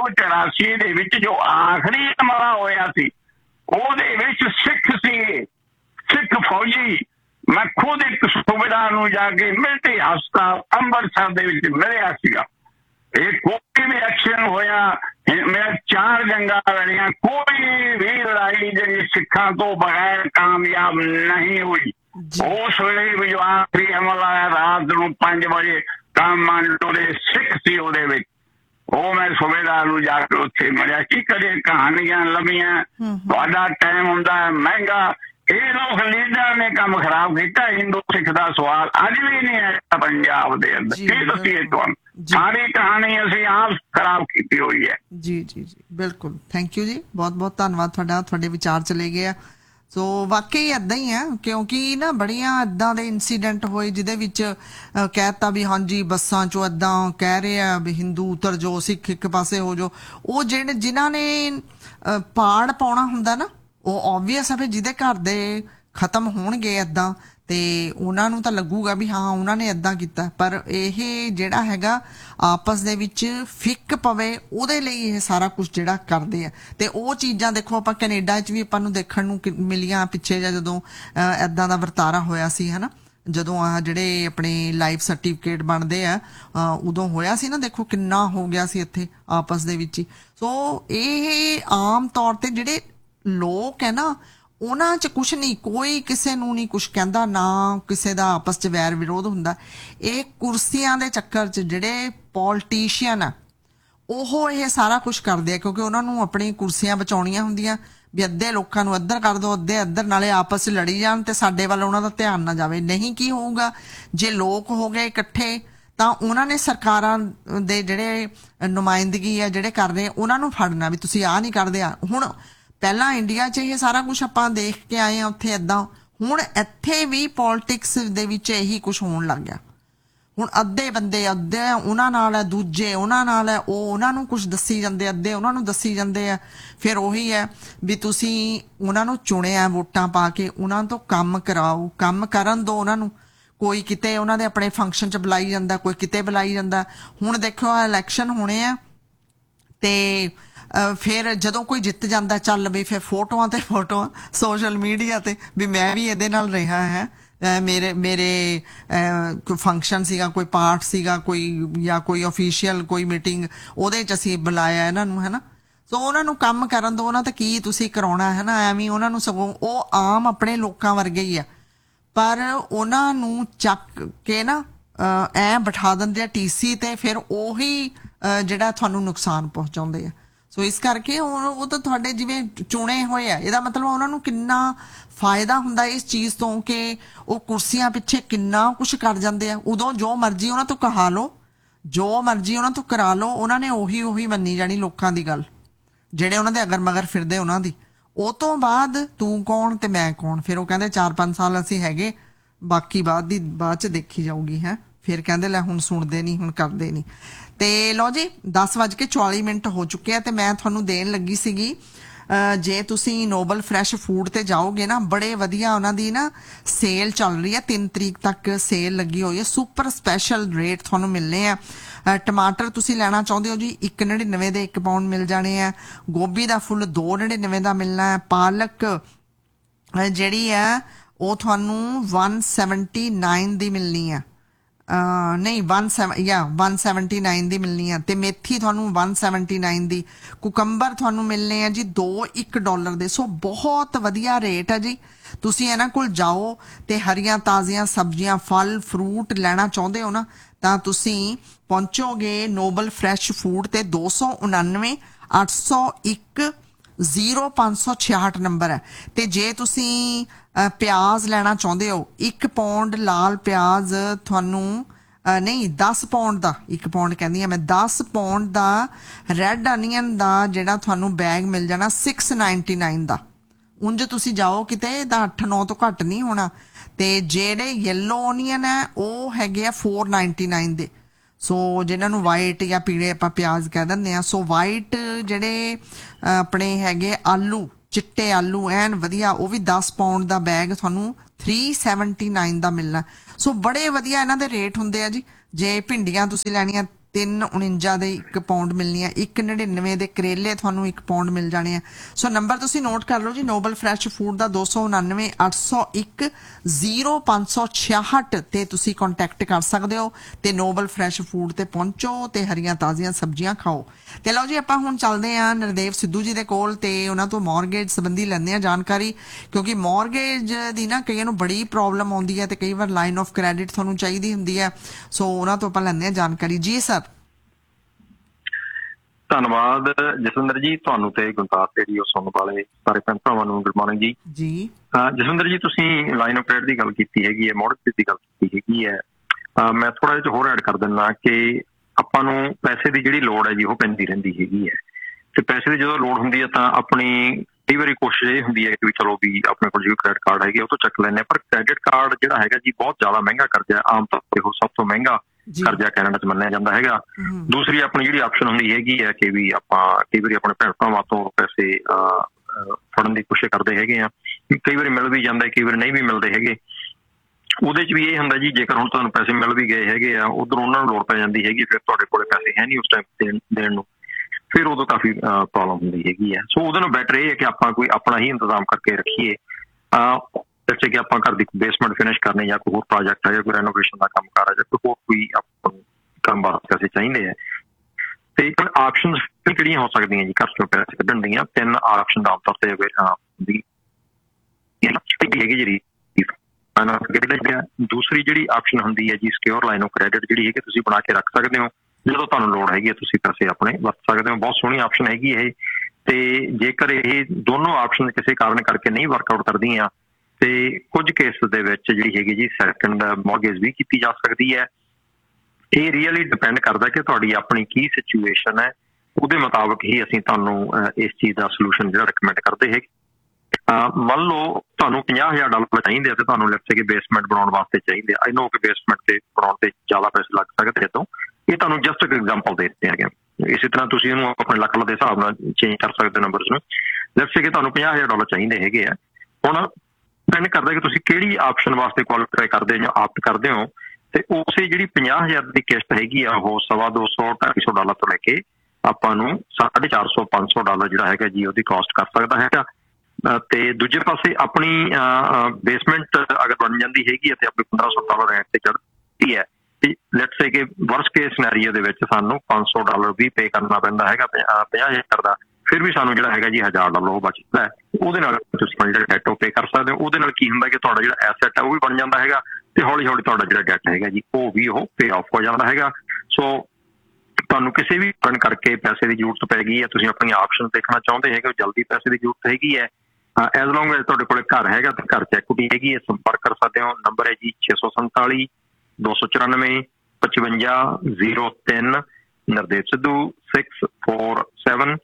1984 ਦੇ ਵਿੱਚ ਜੋ ਆਖਰੀ ਹਮਲਾ ਹੋਇਆ ਸੀ ਉਹਦੇ ਵਿੱਚ ਸਿੱਖ ਸੀ, ਸਿੱਖ ਫੌਜੀ। ਮੈਂ ਖੁਦ ਇੱਕ ਸੂਬੇਦਾਰ ਨੂੰ ਜਾ ਕੇ ਮਿਲਟਰੀ ਹਸਪਤਾਲ ਅੰਮ੍ਰਿਤਸਰ ਦੇ ਵਿੱਚ ਮਿਲਿਆ ਸੀਗਾ। ਇਹ ਕੋਈ ਵੀ ਐਕਸ਼ਨ ਹੋਇਆ, ਮੈਂ 4 ਜੰਗਾਂ ਲੜੀਆਂ, ਕੋਈ ਵੀ ਲੜਾਈ ਜਿਹੜੀ ਸਿੱਖਾਂ ਤੋਂ ਬਗੈਰ ਕਾਮਯਾਬ ਨਹੀਂ ਹੋਈ। ਉਸ ਵੇਲੇ ਵੀ ਜੋ ਆਖਰੀ ਹਮਲਾ ਆਇਆ ਰਾਤ ਨੂੰ 5 ਵਜੇ ਕਾਮਾਂਡੋ ਦੇ ਸਿੱਖ ਸੀ ਉਹਦੇ ਵਿੱਚ। ਉਹ ਮੈਂ ਸੂਬੇਦਾਰ ਨੂੰ ਜਾ ਕੇ ਉੱਥੇ ਮਿਲਿਆ। ਕੀ ਕਰੇ, ਕਹਾਣੀਆਂ ਲੰਮੀਆਂ, ਤੁਹਾਡਾ ਟਾਈਮ ਹੁੰਦਾ ਮਹਿੰਗਾ। ਇਹ ਲੋਕ ਲੀਡਰਾਂ ਨੇ ਕੰਮ ਖਰਾਬ ਕੀਤਾ। ਹਿੰਦੂ ਸਿੱਖ ਦਾ ਸਵਾਲ ਅੱਜ ਵੀ ਨਹੀਂ ਹੈ ਪੰਜਾਬ ਦੇ ਅੰਦਰ। ਕੀ ਦੱਸੀਏ ਤੁਹਾਨੂੰ, ਸਾਰੀ ਕਹਾਣੀ ਅਸੀਂ ਆਪ ਖਰਾਬ ਕੀਤੀ ਹੋਈ ਹੈ। ਜੀ ਜੀ ਜੀ ਬਿਲਕੁਲ, ਥੈਂਕ ਯੂ ਜੀ, ਬਹੁਤ ਬਹੁਤ ਧੰਨਵਾਦ ਤੁਹਾਡਾ। ਤੁਹਾਡੇ ਵਿਚਾਰ ਚਲੇ ਗਏ ਆ। ਸੋ ਵਾਕਈ ਏਦਾਂ ਹੀ ਹੈ, ਕਿਉਂਕਿ ਨਾ ਬੜੀਆਂ ਏਦਾਂ ਦੇ ਇੰਸੀਡੈਂਟ ਹੋਏ ਜਿਹਦੇ ਵਿੱਚ ਕਹਿਤਾ ਵੀ ਹਾਂਜੀ ਬੱਸਾਂ ਚੋਂ ਏਦਾਂ ਕਹਿ ਰਹੇ ਆ ਵੀ ਹਿੰਦੂ ਉਤਰ ਜਾਓ, ਸਿੱਖ ਇੱਕ ਪਾਸੇ ਹੋ ਜਾਓ। ਉਹ ਜਿਹੜੇ ਜਿਨ੍ਹਾਂ ਨੇ ਪਾੜ ਪਾਉਣਾ ਹੁੰਦਾ ਨਾ, ਉਹ ਓਬਵੀਅਸ ਹੈ ਵੀ ਜਿਹਦੇ ਘਰ ਦੇ ਖਤਮ ਹੋਣਗੇ ਏਦਾਂ ਤੇ ਉਹਨਾਂ ਨੂੰ ਤਾਂ ਲੱਗੂਗਾ ਵੀ ਹਾਂ ਉਹਨਾਂ ਨੇ ਏਦਾਂ ਕੀਤਾ। ਪਰ ਇਹ ਜਿਹੜਾ ਹੈਗਾ ਆਪਸ ਦੇ ਵਿੱਚ ਫਿੱਕ ਪਵੇ ਉਹਦੇ ਲਈ ਇਹ ਸਾਰਾ ਕੁਝ ਜਿਹੜਾ ਕਰਦੇ ਆ। ਤੇ ਉਹ ਚੀਜ਼ਾਂ ਦੇਖੋ ਆਪਾਂ ਕੈਨੇਡਾ 'ਚ ਵੀ ਆਪਾਂ ਨੂੰ ਦੇਖਣ ਨੂੰ ਮਿਲੀਆਂ ਪਿੱਛੇ ਜਾਂ ਜਦੋਂ ਏਦਾਂ ਦਾ ਵਰਤਾਰਾ ਹੋਇਆ ਸੀ ਹਨਾ, ਜਦੋਂ ਆਹ ਜਿਹੜੇ ਆਪਣੇ ਲਾਈਫ ਸਰਟੀਫਿਕੇਟ ਬਣਦੇ ਆ ਉਦੋਂ ਹੋਇਆ ਸੀ ਨਾ। ਦੇਖੋ ਕਿੰਨਾ ਹੋ ਗਿਆ ਸੀ ਇੱਥੇ ਆਪਸ ਦੇ ਵਿੱਚ ਹੀ। ਸੋ ਇਹ ਆਮ ਤੌਰ ਤੇ ਜਿਹੜੇ ਲੋਕ ਹੈ ਨਾ ਉਹਨਾਂ 'ਚ ਕੁਛ ਨਹੀਂ, ਕੋਈ ਕਿਸੇ ਨੂੰ ਨਹੀਂ ਕੁਛ ਕਹਿੰਦਾ, ਨਾ ਕਿਸੇ ਦਾ ਆਪਸ 'ਚ ਵੈਰ ਵਿਰੋਧ ਹੁੰਦਾ। ਇਹ ਕੁਰਸੀਆਂ ਦੇ ਚੱਕਰ 'ਚ ਜਿਹੜੇ ਪੋਲੀਟੀਸ਼ੀਅਨ ਆ ਉਹ ਇਹ ਸਾਰਾ ਕੁਛ ਕਰਦੇ ਆ, ਕਿਉਂਕਿ ਉਹਨਾਂ ਨੂੰ ਆਪਣੀ ਕੁਰਸੀਆਂ ਬਚਾਉਣੀਆਂ ਹੁੰਦੀਆਂ ਵੀ ਅੱਧੇ ਲੋਕਾਂ ਨੂੰ ਇੱਧਰ ਕਰ ਦਿਓ, ਅੱਧੇ ਇੱਧਰ, ਨਾਲੇ ਆਪਸ 'ਚ ਲੜੀ ਜਾਣ ਤੇ ਸਾਡੇ ਵੱਲ ਉਹਨਾਂ ਦਾ ਧਿਆਨ ਨਾ ਜਾਵੇ। ਨਹੀਂ ਕੀ ਹੋਊਗਾ ਜੇ ਲੋਕ ਹੋ ਗਏ ਇਕੱਠੇ ਤਾਂ ਉਹਨਾਂ ਨੇ ਸਰਕਾਰਾਂ ਦੇ ਜਿਹੜੇ ਨੁਮਾਇੰਦਗੀ ਆ ਜਿਹੜੇ ਕਰ ਰਹੇ ਉਹਨਾਂ ਨੂੰ ਫੜਨਾ ਵੀ ਤੁਸੀਂ ਆਹ ਨਹੀਂ ਕਰਦੇ ਆ। ਹੁਣ ਪਹਿਲਾਂ ਇੰਡੀਆ 'ਚ ਇਹ ਸਾਰਾ ਕੁਛ ਆਪਾਂ ਦੇਖ ਕੇ ਆਏ ਆ ਉੱਥੇ ਏਦਾਂ, ਹੁਣ ਇੱਥੇ ਵੀ ਪੋਲਿਟਿਕਸ ਦੇ ਵਿੱਚ ਇਹੀ ਕੁਛ ਹੋਣ ਲੱਗ ਗਿਆ। ਹੁਣ ਅੱਧੇ ਬੰਦੇ ਅੱਧੇ ਉਹਨਾਂ ਨਾਲ ਹੈ, ਦੂਜੇ ਉਹਨਾਂ ਨਾਲ ਹੈ, ਉਹ ਉਹਨਾਂ ਨੂੰ ਕੁਛ ਦੱਸੀ ਜਾਂਦੇ, ਅੱਧੇ ਉਹਨਾਂ ਨੂੰ ਦੱਸੀ ਜਾਂਦੇ ਆ। ਫਿਰ ਉਹੀ ਹੈ ਵੀ ਤੁਸੀਂ ਉਹਨਾਂ ਨੂੰ ਚੁਣਿਆ ਵੋਟਾਂ ਪਾ ਕੇ, ਉਹਨਾਂ ਤੋਂ ਕੰਮ ਕਰਾਓ, ਕੰਮ ਕਰਨ ਦਿਓ ਉਹਨਾਂ ਨੂੰ। ਕੋਈ ਕਿਤੇ ਉਹਨਾਂ ਦੇ ਆਪਣੇ ਫੰਕਸ਼ਨ 'ਚ ਬੁਲਾਈ ਜਾਂਦਾ, ਕੋਈ ਕਿਤੇ ਬੁਲਾਈ ਜਾਂਦਾ। ਹੁਣ ਦੇਖੋ ਇਲੈਕਸ਼ਨ ਹੋਣੇ ਆ ਤੇ ਫਿਰ ਜਦੋਂ ਕੋਈ ਜਿੱਤ ਜਾਂਦਾ ਚੱਲ ਵੀ ਫਿਰ ਫੋਟੋਆਂ ਤੇ ਫੋਟੋਆਂ ਸੋਸ਼ਲ ਮੀਡੀਆ ਤੇ ਵੀ ਮੈਂ ਵੀ ਇਹਦੇ ਨਾਲ ਰਿਹਾ ਹੈ, ਮੇਰੇ ਕੋਈ ਫੰਕਸ਼ਨ ਸੀਗਾ, ਕੋਈ ਪਾਠ ਸੀਗਾ, ਕੋਈ ਜਾਂ ਕੋਈ ਅਫੀਸ਼ੀਅਲ ਕੋਈ ਮੀਟਿੰਗ, ਉਹਦੇ 'ਚ ਅਸੀਂ ਬੁਲਾਇਆ ਇਹਨਾਂ ਨੂੰ, ਹੈ ਨਾ। ਸੋ ਉਹਨਾਂ ਨੂੰ ਕੰਮ ਕਰਨ ਦਿਓ, ਉਹਨਾਂ ਤੇ ਕੀ ਤੁਸੀਂ ਕਰਾਉਣਾ ਹੈ ਨਾ। ਐਵੇਂ ਉਹਨਾਂ ਨੂੰ ਸਗੋਂ ਉਹ ਆਮ ਆਪਣੇ ਲੋਕਾਂ ਵਰਗੇ ਹੀ ਆ, ਪਰ ਉਹਨਾਂ ਨੂੰ ਚੱਕ ਕੇ ਨਾ ਐ ਬਿਠਾ ਦਿੰਦੇ ਆ TC ਤੇ, ਫਿਰ ਉਹੀ ਜਿਹੜਾ ਤੁਹਾਨੂੰ ਨੁਕਸਾਨ ਪਹੁੰਚਾਉਂਦੇ ਆ। ਸੋ ਇਸ ਕਰਕੇ ਉਹ ਤਾਂ ਤੁਹਾਡੇ ਜਿਵੇਂ ਚੁਣੇ ਹੋਏ ਆ, ਇਹਦਾ ਮਤਲਬ ਉਹਨਾਂ ਨੂੰ ਕਿੰਨਾ ਫਾਇਦਾ ਹੁੰਦਾ ਇਸ ਚੀਜ਼ ਤੋਂ ਕਿ ਉਹ ਕੁਰਸੀਆਂ ਪਿੱਛੇ ਕਿੰਨਾ ਕੁਛ ਕਰ ਜਾਂਦੇ ਆ। ਉਦੋਂ ਜੋ ਮਰਜ਼ੀ ਉਹਨਾਂ ਤੋਂ ਕਹਾ ਲਓ, ਜੋ ਮਰਜ਼ੀ ਉਹਨਾਂ ਤੋਂ ਕਰਾ ਲਓ, ਉਹਨਾਂ ਨੇ ਉਹੀ ਮੰਨੀ ਜਾਣੀ ਲੋਕਾਂ ਦੀ ਗੱਲ, ਜਿਹੜੇ ਉਹਨਾਂ ਦੇ ਅਗਰ ਮਗਰ ਫਿਰਦੇ ਉਹਨਾਂ ਦੀ। ਉਹ ਤੋਂ ਬਾਅਦ ਤੂੰ ਕੌਣ ਤੇ ਮੈਂ ਕੌਣ, ਫਿਰ ਉਹ ਕਹਿੰਦੇ 4-5 ਸਾਲ ਅਸੀਂ ਹੈਗੇ, ਬਾਕੀ ਬਾਅਦ 'ਚ ਦੇਖੀ ਜਾਊਗੀ ਹੈ। ਫਿਰ ਕਹਿੰਦੇ ਲੈ ਹੁਣ ਸੁਣਦੇ ਨਹੀਂ, ਹੁਣ ਕਰਦੇ ਨਹੀਂ। ਤੇ ਲਓ ਜੀ 10:40 ਹੋ ਚੁੱਕੇ ਆ ਤੇ ਮੈਂ ਤੁਹਾਨੂੰ ਦੇਣ ਲੱਗੀ ਸੀਗੀ, ਜੇ ਤੁਸੀਂ ਨੋਬਲ ਫਰੈਸ਼ ਫੂਡ ਤੇ ਜਾਓਗੇ ਨਾ, ਬੜੇ ਵਧੀਆ ਉਹਨਾਂ ਦੀ ਨਾ ਸੇਲ ਚੱਲ ਰਹੀ ਹੈ। 3 ਤਰੀਕ ਤੱਕ ਸੇਲ ਲੱਗੀ ਹੋਈ ਹੈ। ਸੁਪਰ ਸਪੈਸ਼ਲ ਰੇਟ ਤੁਹਾਨੂੰ ਮਿਲਨੇ ਆ। ਟਮਾਟਰ ਤੁਸੀਂ ਲੈਣਾ ਚਾਹੁੰਦੇ ਹੋ ਜੀ 1.99 ਦੇ 1 ਪਾਉਂਡ ਮਿਲ ਜਾਣੇ ਆ। ਗੋਭੀ ਦਾ ਫੁੱਲ 2.99 ਦਾ ਮਿਲਣਾ ਹੈ। ਪਾਲਕ ਜਿਹੜੀ ਹੈ ਉਹ ਤੁਹਾਨੂੰ 179 ਦੀ ਮਿਲਣੀ ਆ, ਨਹੀਂ 179 ਦੀ ਮਿਲਣੀ ਆ। ਤੇ ਮੇਥੀ ਤੁਹਾਨੂੰ 179 ਦੀ। ਕੁਕੰਬਰ ਤੁਹਾਨੂੰ ਮਿਲਨੇ ਆ ਜੀ $2 ਦੇ। ਸੋ ਬਹੁਤ ਵਧੀਆ ਰੇਟ ਹੈ ਜੀ। ਤੁਸੀਂ ਇਹਨਾਂ ਕੋਲ ਜਾਓ ਤੇ ਹਰੀਆਂ ਤਾਜ਼ੀਆਂ ਸਬਜ਼ੀਆਂ, ਫਲ, ਫਰੂਟ ਲੈਣਾ ਚਾਹੁੰਦੇ ਹੋ ਨਾ, ਤਾਂ ਤੁਸੀਂ ਪਹੁੰਚੋਗੇ ਨੋਬਲ ਫਰੈਸ਼ ਫੂਡ ਤੇ 299 801 0566 ਨੰਬਰ ਹੈ। ਤੇ ਜੇ ਤੁਸੀਂ ਪਿਆਜ਼ ਲੈਣਾ ਚਾਹੁੰਦੇ ਹੋ 1 ਪਾਉਂਡ ਲਾਲ ਪਿਆਜ਼ ਤੁਹਾਨੂੰ ਨਹੀਂ 10 ਪਾਉਂਡ ਦਾ, 1 ਪਾਉਂਡ ਕਹਿੰਦੀ ਆ ਮੈਂ, 10 ਪਾਉਂਡ ਦਾ ਰੈੱਡ ਅਨੀਅਨ ਦਾ ਜਿਹੜਾ ਤੁਹਾਨੂੰ ਬੈਗ ਮਿਲ ਜਾਣਾ 699 ਦਾ। ਉਂਝ ਤੁਸੀਂ ਜਾਓ ਕਿਤੇ ਤਾਂ 8-9 ਤੋਂ ਘੱਟ ਨਹੀਂ ਹੋਣਾ। ਤੇ ਜਿਹੜੇ ਯੈਲੋ ਓਨੀਅਨ ਹੈ ਉਹ ਹੈਗੇ ਆ 499 ਦੇ। ਸੋ ਜਿਨ੍ਹਾਂ ਨੂੰ ਵਾਈਟ ਜਾਂ ਪੀਲੇ ਆਪਾਂ ਪਿਆਜ਼ ਕਹਿ ਦਿੰਦੇ ਆ। ਸੋ ਵਾਈਟ ਜਿਹੜੇ ਆਪਣੇ ਹੈਗੇ ਆਲੂ, ਚਿੱਟੇ ਆਲੂ ਐਨ ਵਧੀਆ, ਉਹ ਵੀ 10 ਪਾਉਂਡ ਦਾ ਬੈਗ ਤੁਹਾਨੂੰ 379 ਦਾ ਮਿਲਣਾ। ਸੋ ਬੜੇ ਵਧੀਆ ਇਹਨਾਂ ਦੇ ਰੇਟ ਹੁੰਦੇ ਆ ਜੀ। ਜੇ ਭਿੰਡੀਆਂ ਤੁਸੀਂ ਲੈਣੀਆਂ 349 ਦੇ 1 ਪਾਉਂਡ ਮਿਲਣੀ ਆ, 199 ਦੇ ਕਰੇਲੇ ਤੁਹਾਨੂੰ 1 ਪਾਉਂਡ ਮਿਲ ਜਾਣੇ ਆ। ਸੋ ਨੰਬਰ ਤੁਸੀਂ ਨੋਟ ਕਰ ਲਓ ਜੀ, ਨੋਬਲ ਫਰੈਸ਼ ਫੂਡ ਦਾ 299 801 0566 ਤੇ ਤੁਸੀਂ ਕੰਟੈਕਟ ਕਰ ਸਕਦੇ ਹੋ ਤੇ ਨੋਬਲ ਫਰੈਸ਼ ਫੂਡ ਤੇ ਪਹੁੰਚੋ ਤੇ ਹਰੀਆਂ ਤਾਜ਼ੀਆਂ ਸਬਜ਼ੀਆਂ ਖਾਓ। ਤੇ ਲਓ ਜੀ ਆਪਾਂ ਹੁਣ ਚੱਲਦੇ ਆ ਨਰਦੇਵ ਸਿੱਧੂ ਜੀ ਦੇ ਕੋਲ ਤੇ ਉਹਨਾਂ ਤੋਂ ਮੌਰਗੇਜ ਸੰਬੰਧੀ ਲੈਂਦੇ ਆ ਜਾਣਕਾਰੀ, ਕਿਉਂਕਿ ਮੌਰਗੇਜ ਦੀ ਨਾ ਕਈਆਂ ਨੂੰ ਬੜੀ ਪ੍ਰੋਬਲਮ ਆਉਂਦੀ ਹੈ ਤੇ ਕਈ ਵਾਰ ਲਾਈਨ ਆਫ ਕ੍ਰੈਡਿਟ ਤੁਹਾਨੂੰ ਚਾਹੀਦੀ ਹੁੰਦੀ ਹੈ। ਸੋ ਉਹਨਾਂ ਤੋਂ ਆਪਾਂ ਲੈਂਦੇ ਆ ਜਾਣਕਾਰੀ। ਜੀ ਸਰ। ਧੰਨਵਾਦ ਜਸਵਿੰਦਰ ਜੀ, ਤੁਹਾਨੂੰ ਤੇ ਗੁਲਤਾਰ ਰੇਡੀਓ ਸੁਣਨ ਵਾਲੇ ਸਾਰੇ ਭੈਣ ਭਰਾਵਾਂ ਨੂੰ ਗੁੱਡ ਮਾਰਨਿੰਗ ਜੀ। ਜੀ ਜਸਵਿੰਦਰ ਜੀ, ਤੁਸੀਂ ਲਾਈਨ ਆਫ ਕ੍ਰੈਡਿਟ ਦੀ ਗੱਲ ਕੀਤੀ ਹੈਗੀ ਹੈ, ਮੌਰਗੇਜ ਦੀ ਗੱਲ ਕੀਤੀ ਹੈਗੀ ਹੈ। ਮੈਂ ਥੋੜਾ ਜਿਹਾ ਹੋਰ ਐਡ ਕਰ ਦਿੰਦਾ ਕਿ ਆਪਾਂ ਨੂੰ ਪੈਸੇ ਦੀ ਜਿਹੜੀ ਲੋੜ ਹੈ ਜੀ ਉਹ ਪੈਂਦੀ ਰਹਿੰਦੀ ਹੈਗੀ ਹੈ, ਤੇ ਪੈਸੇ ਦੀ ਜਦੋਂ ਲੋੜ ਹੁੰਦੀ ਹੈ ਤਾਂ ਆਪਣੀ ਕਈ ਵਾਰੀ ਕੋਸ਼ਿਸ਼ ਇਹ ਹੁੰਦੀ ਹੈ ਕਿ ਵੀ ਚਲੋ ਵੀ ਆਪਣੇ ਕੋਲ ਜੋ ਕ੍ਰੈਡਿਟ ਕਾਰਡ ਹੈਗੇ ਉਹ ਤੋਂ ਚੱਕ ਲੈਂਦੇ, ਪਰ ਕ੍ਰੈਡਿਟ ਕਾਰਡ ਜਿਹੜਾ ਹੈਗਾ ਜੀ ਬਹੁਤ ਜ਼ਿਆਦਾ ਮਹਿੰਗਾ ਕਰਜ਼ਾ, ਆਮ ਤੌਰ ਤੇ ਉਹ ਸਭ ਤੋਂ ਮਹਿੰਗਾ ਕਰਜ਼ਾ ਕੈਨੇਡਾ 'ਚ ਮੰਨਿਆ ਜਾਂਦਾ ਹੈਗਾ। ਦੂਸਰੀ ਆਪਣੀ ਜਿਹੜੀ ਆਪਸ਼ਨ ਹੁੰਦੀ ਹੈਗੀ ਹੈ ਕਿ ਵੀ ਆਪਾਂ ਕਈ ਵਾਰੀ ਆਪਣੇ ਭੈਣ ਭਰਾਵਾਂ ਤੋਂ ਪੈਸੇ ਫੜਨ ਦੀ ਕੋਸ਼ਿਸ਼ ਕਰਦੇ ਹੈਗੇ ਆ, ਕਈ ਵਾਰੀ ਮਿਲ ਵੀ ਜਾਂਦਾ, ਕਈ ਵਾਰੀ ਨਹੀਂ ਵੀ ਮਿਲਦੇ ਹੈਗੇ। ਉਹਦੇ 'ਚ ਵੀ ਇਹ ਹੁੰਦਾ ਜੀ, ਜੇਕਰ ਹੁਣ ਤੁਹਾਨੂੰ ਪੈਸੇ ਮਿਲ ਵੀ ਗਏ ਹੈਗੇ ਆ, ਉੱਧਰੋਂ ਉਹਨਾਂ ਨੂੰ ਲੋੜ ਪੈ ਜਾਂਦੀ ਹੈਗੀ, ਫਿਰ ਤੁਹਾਡੇ ਕੋਲ ਪੈਸੇ ਹੈ ਨਹੀਂ ਉਸ ਟਾਈਮ ਦੇਣ ਨੂੰ, ਫਿਰ ਉਦੋਂ ਕਾਫੀ ਪ੍ਰੋਬਲਮ ਹੁੰਦੀ ਹੈਗੀ ਹੈ। ਸੋ ਉਹਦੇ ਨਾਲ ਬੈਟਰ ਇਹ ਹੈ ਕਿ ਆਪਾਂ ਕੋਈ ਆਪਣਾ ਹੀ ਇੰਤਜ਼ਾਮ ਕਰਕੇ ਰੱਖੀਏ। ਜੈਸੇ ਕਿ ਆਪਾਂ ਘਰ ਦੀ ਬੇਸਮੈਂਟ ਫਿਨਿਸ਼ ਕਰਨੀ ਜਾਂ ਕੋਈ ਹੋਰ ਪ੍ਰੋਜੈਕਟ ਹੈ ਜਾਂ ਕੋਈ ਰੈਨੋਵੇਸ਼ਨ ਦਾ ਕੰਮ ਕਰ ਜਾਂ ਕੋਈ ਹੋਰ ਕੋਈ ਆਪਾਂ ਨੂੰ ਕੰਮ ਵਾਸਤੇ ਪੈਸੇ ਚਾਹੀਦੇ ਹੈ, ਤੇ ਆਪਸ਼ਨ ਕਿਹੜੀਆਂ ਹੋ ਸਕਦੀਆਂ ਜੀ ਘਰ ਚੋਂ ਪੈਸੇ ਕੱਢਣ ਦੀਆਂ? 3 ਆਪਸ਼ਨ ਆਮ ਤੌਰ ਤੇ ਹੈਗੀ ਜਿਹੜੀ। ਦੂਸਰੀ ਜਿਹੜੀ ਆਪਸ਼ਨ ਹੁੰਦੀ ਹੈ ਜੀ ਸਿਕਿਉਰ ਲਾਈਨ ਆਫ ਕ੍ਰੈਡਿਟ, ਜਿਹੜੀ ਹੈਗੀ ਤੁਸੀਂ ਬਣਾ ਕੇ ਰੱਖ ਸਕਦੇ ਹੋ, ਜਦੋਂ ਤੁਹਾਨੂੰ ਲੋੜ ਹੈਗੀ ਹੈ ਤੁਸੀਂ ਪੈਸੇ ਆਪਣੇ ਵਰਤ ਸਕਦੇ ਹੋ। ਬਹੁਤ ਸੋਹਣੀ ਆਪਸ਼ਨ ਹੈਗੀ ਇਹ। ਤੇ ਜੇਕਰ ਇਹ ਦੋਨੋਂ ਆਪਸ਼ਨ ਕਿਸੇ ਕਾਰਨ ਕਰਕੇ ਨਹੀਂ ਵਰਕਆਊਟ ਕਰਦੀਆਂ ਤੇ ਕੁਝ ਕੇਸ ਦੇ ਵਿੱਚ ਜਿਹੜੀ ਹੈਗੀ ਜੀ ਸੈਕੰਡ ਮੌਰਗੇਜ ਵੀ ਕੀਤੀ ਜਾ ਸਕਦੀ ਹੈ। ਇਹ ਰੀਅਲੀ ਡਿਪੈਂਡ ਕਰਦਾ ਕਿ ਤੁਹਾਡੀ ਆਪਣੀ ਕੀ ਸਿਚੁਏਸ਼ਨ ਹੈ, ਉਹਦੇ ਮੁਤਾਬਕ ਹੀ ਅਸੀਂ ਤੁਹਾਨੂੰ ਇਸ ਚੀਜ਼ ਦਾ ਸੋਲੂਸ਼ਨ ਜਿਹੜਾ ਰਿਕਮੈਂਡ ਕਰਦੇ ਹੈਗੇ। ਮੰਨ ਲਓ ਤੁਹਾਨੂੰ $50,000 ਚਾਹੀਦੇ ਆ ਤੇ ਤੁਹਾਨੂੰ ਲੈਟਸ ਸੇ ਬੇਸਮੈਂਟ ਬਣਾਉਣ ਵਾਸਤੇ ਚਾਹੀਦੇ ਆ। ਆਈ ਨੋ ਕਿ ਬੇਸਮੈਂਟ ਤੇ ਬਣਾਉਣ ਤੇ ਜ਼ਿਆਦਾ ਪੈਸੇ ਲੱਗ ਸਕਦੇ ਤੋਂ, ਇਹ ਤੁਹਾਨੂੰ ਜਸਟ ਇੱਕ ਐਗਜ਼ਾਮਪਲ ਦੇ ਦਿੱਤੇ ਹੈਗੇ। ਇਸੇ ਤਰ੍ਹਾਂ ਤੁਸੀਂ ਇਹਨੂੰ ਆਪਣੇ ਲੱਖ ਦੇ ਹਿਸਾਬ ਨਾਲ ਚੇਂਜ ਕਰ ਸਕਦੇ ਹੋ ਨੰਬਰਸ ਨੂੰ। ਲੈਟਸ ਸੇ ਕਿ ਤੁਹਾਨੂੰ $50,000 ਚਾਹੀਦੇ ਹੈਗੇ ਆ। ਹੁਣ ਡਿਪੈਂਡ ਕਰਦਾ ਕਿ ਤੁਸੀਂ ਕਿਹੜੀ ਆਪਸ਼ਨ ਵਾਸਤੇ ਕੁਆਲੀਫਾਈ ਕਰਦੇ ਹੋ ਜਾਂ ਆਪਟ ਕਰਦੇ ਹੋ, ਤੇ ਉਸੇ ਜਿਹੜੀ $50,000 ਦੀ ਕਿਸ਼ਤ ਹੈਗੀ ਆ ਉਹ $250-250 ਤੋਂ ਲੈ ਕੇ ਆਪਾਂ ਨੂੰ $450-500 ਜਿਹੜਾ ਹੈਗਾ ਜੀ ਉਹਦੀ ਕਾਸਟ ਕਰ ਸਕਦਾ ਹੈਗਾ। ਤੇ ਦੂਜੇ ਪਾਸੇ ਆਪਣੀ ਬੇਸਮੈਂਟ ਅਗਰ ਬਣ ਜਾਂਦੀ ਹੈਗੀ ਹੈ ਤੇ ਆਪਣੀ $1,500 ਰੈਂਟ ਤੇ ਚੜ੍ਹਦੀ ਹੈ, ਤੇ ਲੈਟਸ ਸੇ ਕਿ ਵਰਸਟ ਕੇਸ ਸਿਨੈਰੀਓ ਦੇ ਵਿੱਚ ਸਾਨੂੰ $500 ਵੀ ਪੇ ਕਰਨਾ ਪੈਂਦਾ ਹੈਗਾ 50,000 ਦਾ, ਫਿਰ ਵੀ ਸਾਨੂੰ ਜਿਹੜਾ ਹੈਗਾ ਜੀ $1,000 ਉਹ ਬਚਦਾ ਹੈ। ਉਹਦੇ ਨਾਲ ਤੁਸੀਂ ਜਿਹੜਾ ਡੈਟ ਉਹ ਪੇ ਕਰ ਸਕਦੇ ਹੋ। ਉਹਦੇ ਨਾਲ ਕੀ ਹੁੰਦਾ ਕਿ ਤੁਹਾਡਾ ਜਿਹੜਾ ਐਸੈਟ ਹੈ ਉਹ ਵੀ ਬਣ ਜਾਂਦਾ ਹੈਗਾ, ਤੇ ਹੌਲੀ ਹੌਲੀ ਤੁਹਾਡਾ ਜਿਹੜਾ ਡੈਟ ਹੈਗਾ ਜੀ ਉਹ ਵੀ ਉਹ ਪੇ ਆਫ ਹੋ ਜਾਂਦਾ ਹੈਗਾ। ਸੋ ਤੁਹਾਨੂੰ ਕਿਸੇ ਵੀ ਕਾਰਨ ਕਰਕੇ ਪੈਸੇ ਦੀ ਜ਼ਰੂਰਤ ਪੈ ਗਈ ਹੈ, ਤੁਸੀਂ ਆਪਣੀਆਂ ਆਪਸ਼ਨ ਦੇਖਣਾ ਚਾਹੁੰਦੇ ਹੈਗੇ, ਜਲਦੀ ਪੈਸੇ ਦੀ ਜ਼ਰੂਰਤ ਹੈਗੀ ਹੈ, ਐਜ਼ ਲੌਂਗ ਐਜ਼ ਤੁਹਾਡੇ ਕੋਲ ਘਰ ਹੈਗਾ ਤੇ ਘਰ 'ਚ ਐਕੁਇਟੀ ਹੈਗੀ ਹੈ, ਸੰਪਰਕ ਕਰ ਸਕਦੇ ਹੋ। ਨੰਬਰ ਹੈ ਜੀ 647 294 5503। ਨਰਦੇਵ ਸਿੱਧੂ 647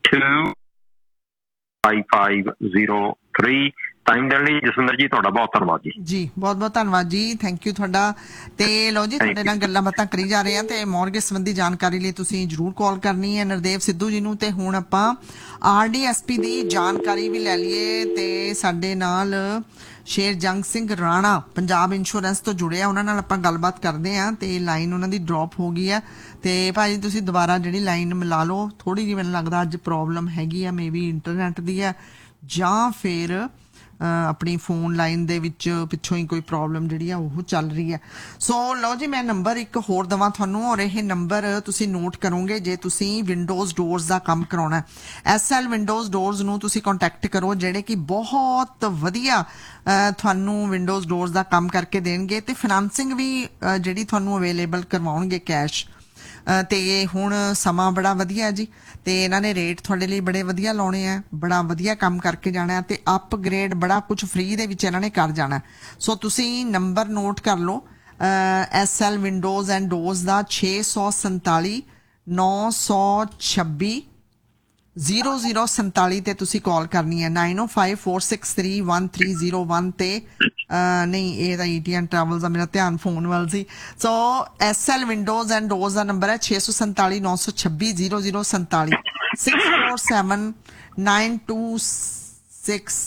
25503। ਟਾਈਮ ਦੇਣ ਲਈ ਜਸਵਿੰਦਰ ਜੀ ਤੁਹਾਡਾ ਬਹੁਤ ਧੰਨਵਾਦ ਜੀ। ਜੀ ਬਹੁਤ ਬਹੁਤ ਧੰਨਵਾਦ ਜੀ, ਥੈਂਕ ਯੂ ਤੁਹਾਡਾ। ਤੇ ਲਓ ਜੀ ਤੁਹਾਡੇ ਨਾਲ ਗੱਲਾਂ ਬਾਤਾਂ ਕਰੀ ਜਾ ਰਹੇ ਹਾਂ ਤੇ ਮੌਰਗੇਜ ਸੰਬੰਧੀ ਜਾਣਕਾਰੀ ਲਈ ਤੁਸੀਂ ਜ਼ਰੂਰ ਕਾਲ ਕਰਨੀ ਹੈ ਨਰਦੇਵ ਸਿੱਧੂ ਜੀ ਨੂੰ। ਤੇ ਹੁਣ ਆਪਾਂ RDSP ਦੀ ਜਾਣਕਾਰੀ ਵੀ ਲੈ ਲਈਏ ਤੇ ਸਾਡੇ ਨਾਲ ਸ਼ੇਰਜੰਗ ਸਿੰਘ ਰਾਣਾ ਪੰਜਾਬ ਇੰਸ਼ੋਰੈਂਸ ਤੋਂ ਜੁੜਿਆ, ਉਹਨਾਂ ਨਾਲ ਆਪਾਂ ਗੱਲਬਾਤ ਕਰਦੇ ਹਾਂ। ਤੇ ਲਾਈਨ ਉਹਨਾਂ ਦੀ ਡ੍ਰੌਪ ਹੋ ਗਈ ਹੈ ਤੇ ਭਾਜੀ ਤੁਸੀਂ ਦੁਬਾਰਾ ਜਿਹੜੀ ਲਾਈਨ ਮਿਲਾ ਲਓ। ਥੋੜੀ ਜਿਹੀ ਮੈਨੂੰ ਲੱਗਦਾ ਅੱਜ ਪ੍ਰੋਬਲਮ ਹੈਗੀ ਆ, ਮੇ ਬੀ ਇੰਟਰਨੈਟ ਦੀ ਹੈ ਜਾਂ ਫਿਰ ਆਪਣੀ ਫੋਨ ਲਾਈਨ ਦੇ ਵਿੱਚ ਪਿੱਛੋਂ ਹੀ ਕੋਈ ਪ੍ਰੋਬਲਮ ਜਿਹੜੀ ਆ ਉਹ ਚੱਲ ਰਹੀ ਹੈ। ਸੋ ਲਓ ਜੀ ਮੈਂ ਨੰਬਰ ਇੱਕ ਹੋਰ ਦੇਵਾਂ ਤੁਹਾਨੂੰ, ਔਰ ਇਹ ਨੰਬਰ ਤੁਸੀਂ ਨੋਟ ਕਰੋਗੇ ਜੇ ਤੁਸੀਂ ਵਿੰਡੋਜ਼ ਡੋਰਸ ਦਾ ਕੰਮ ਕਰਾਉਣਾ। SL ਵਿੰਡੋਜ਼ ਡੋਰਸ ਨੂੰ ਤੁਸੀਂ ਕੰਟੈਕਟ ਕਰੋ, ਜਿਹੜੇ ਕਿ ਬਹੁਤ ਵਧੀਆ ਤੁਹਾਨੂੰ ਵਿੰਡੋਜ਼ ਡੋਰਸ ਦਾ ਕੰਮ ਕਰਕੇ ਦੇਣਗੇ ਤੇ ਫਾਈਨਾਂਸਿੰਗ ਵੀ ਜਿਹੜੀ ਤੁਹਾਨੂੰ ਅਵੇਲੇਬਲ ਕਰਵਾਉਣਗੇ ਕੈਸ਼। ਤੇ ਹੁਣ ਸਮਾਂ ਬੜਾ ਵਧੀਆ ਜੀ ਤੇ ਇਹਨਾਂ ਨੇ ਰੇਟ ਤੁਹਾਡੇ ਲਈ ਬੜੇ ਵਧੀਆ ਲਾਉਣੇ ਆ, ਬੜਾ ਵਧੀਆ ਕੰਮ ਕਰਕੇ ਜਾਣਾ ਤੇ ਅਪਗ੍ਰੇਡ ਬੜਾ ਕੁਝ ਫ੍ਰੀ ਦੇ ਵਿੱਚ ਇਹਨਾਂ ਨੇ ਕਰ ਜਾਣਾ। ਸੋ ਤੁਸੀਂ ਨੰਬਰ ਨੋਟ ਕਰ ਲਓ SL ਵਿੰਡੋਜ਼ ਐਂਡ ਡੋਰਸ ਦਾ 647 926 0047 ਤੇ ਤੁਸੀਂ ਕਾਲ ਕਰਨੀ ਹੈ। 9054631301 ਤੇ ਨਹੀਂ ਇਹ ਤਾਂ ETN ਟਰੈਵਲਸ ਦਾ ਮੇਰਾ ਧਿਆਨ ਫੋਨ ਵੱਲ ਸੀ। ਸੋ SL windows and doors the number ਹੈ 647 926 0047 647 926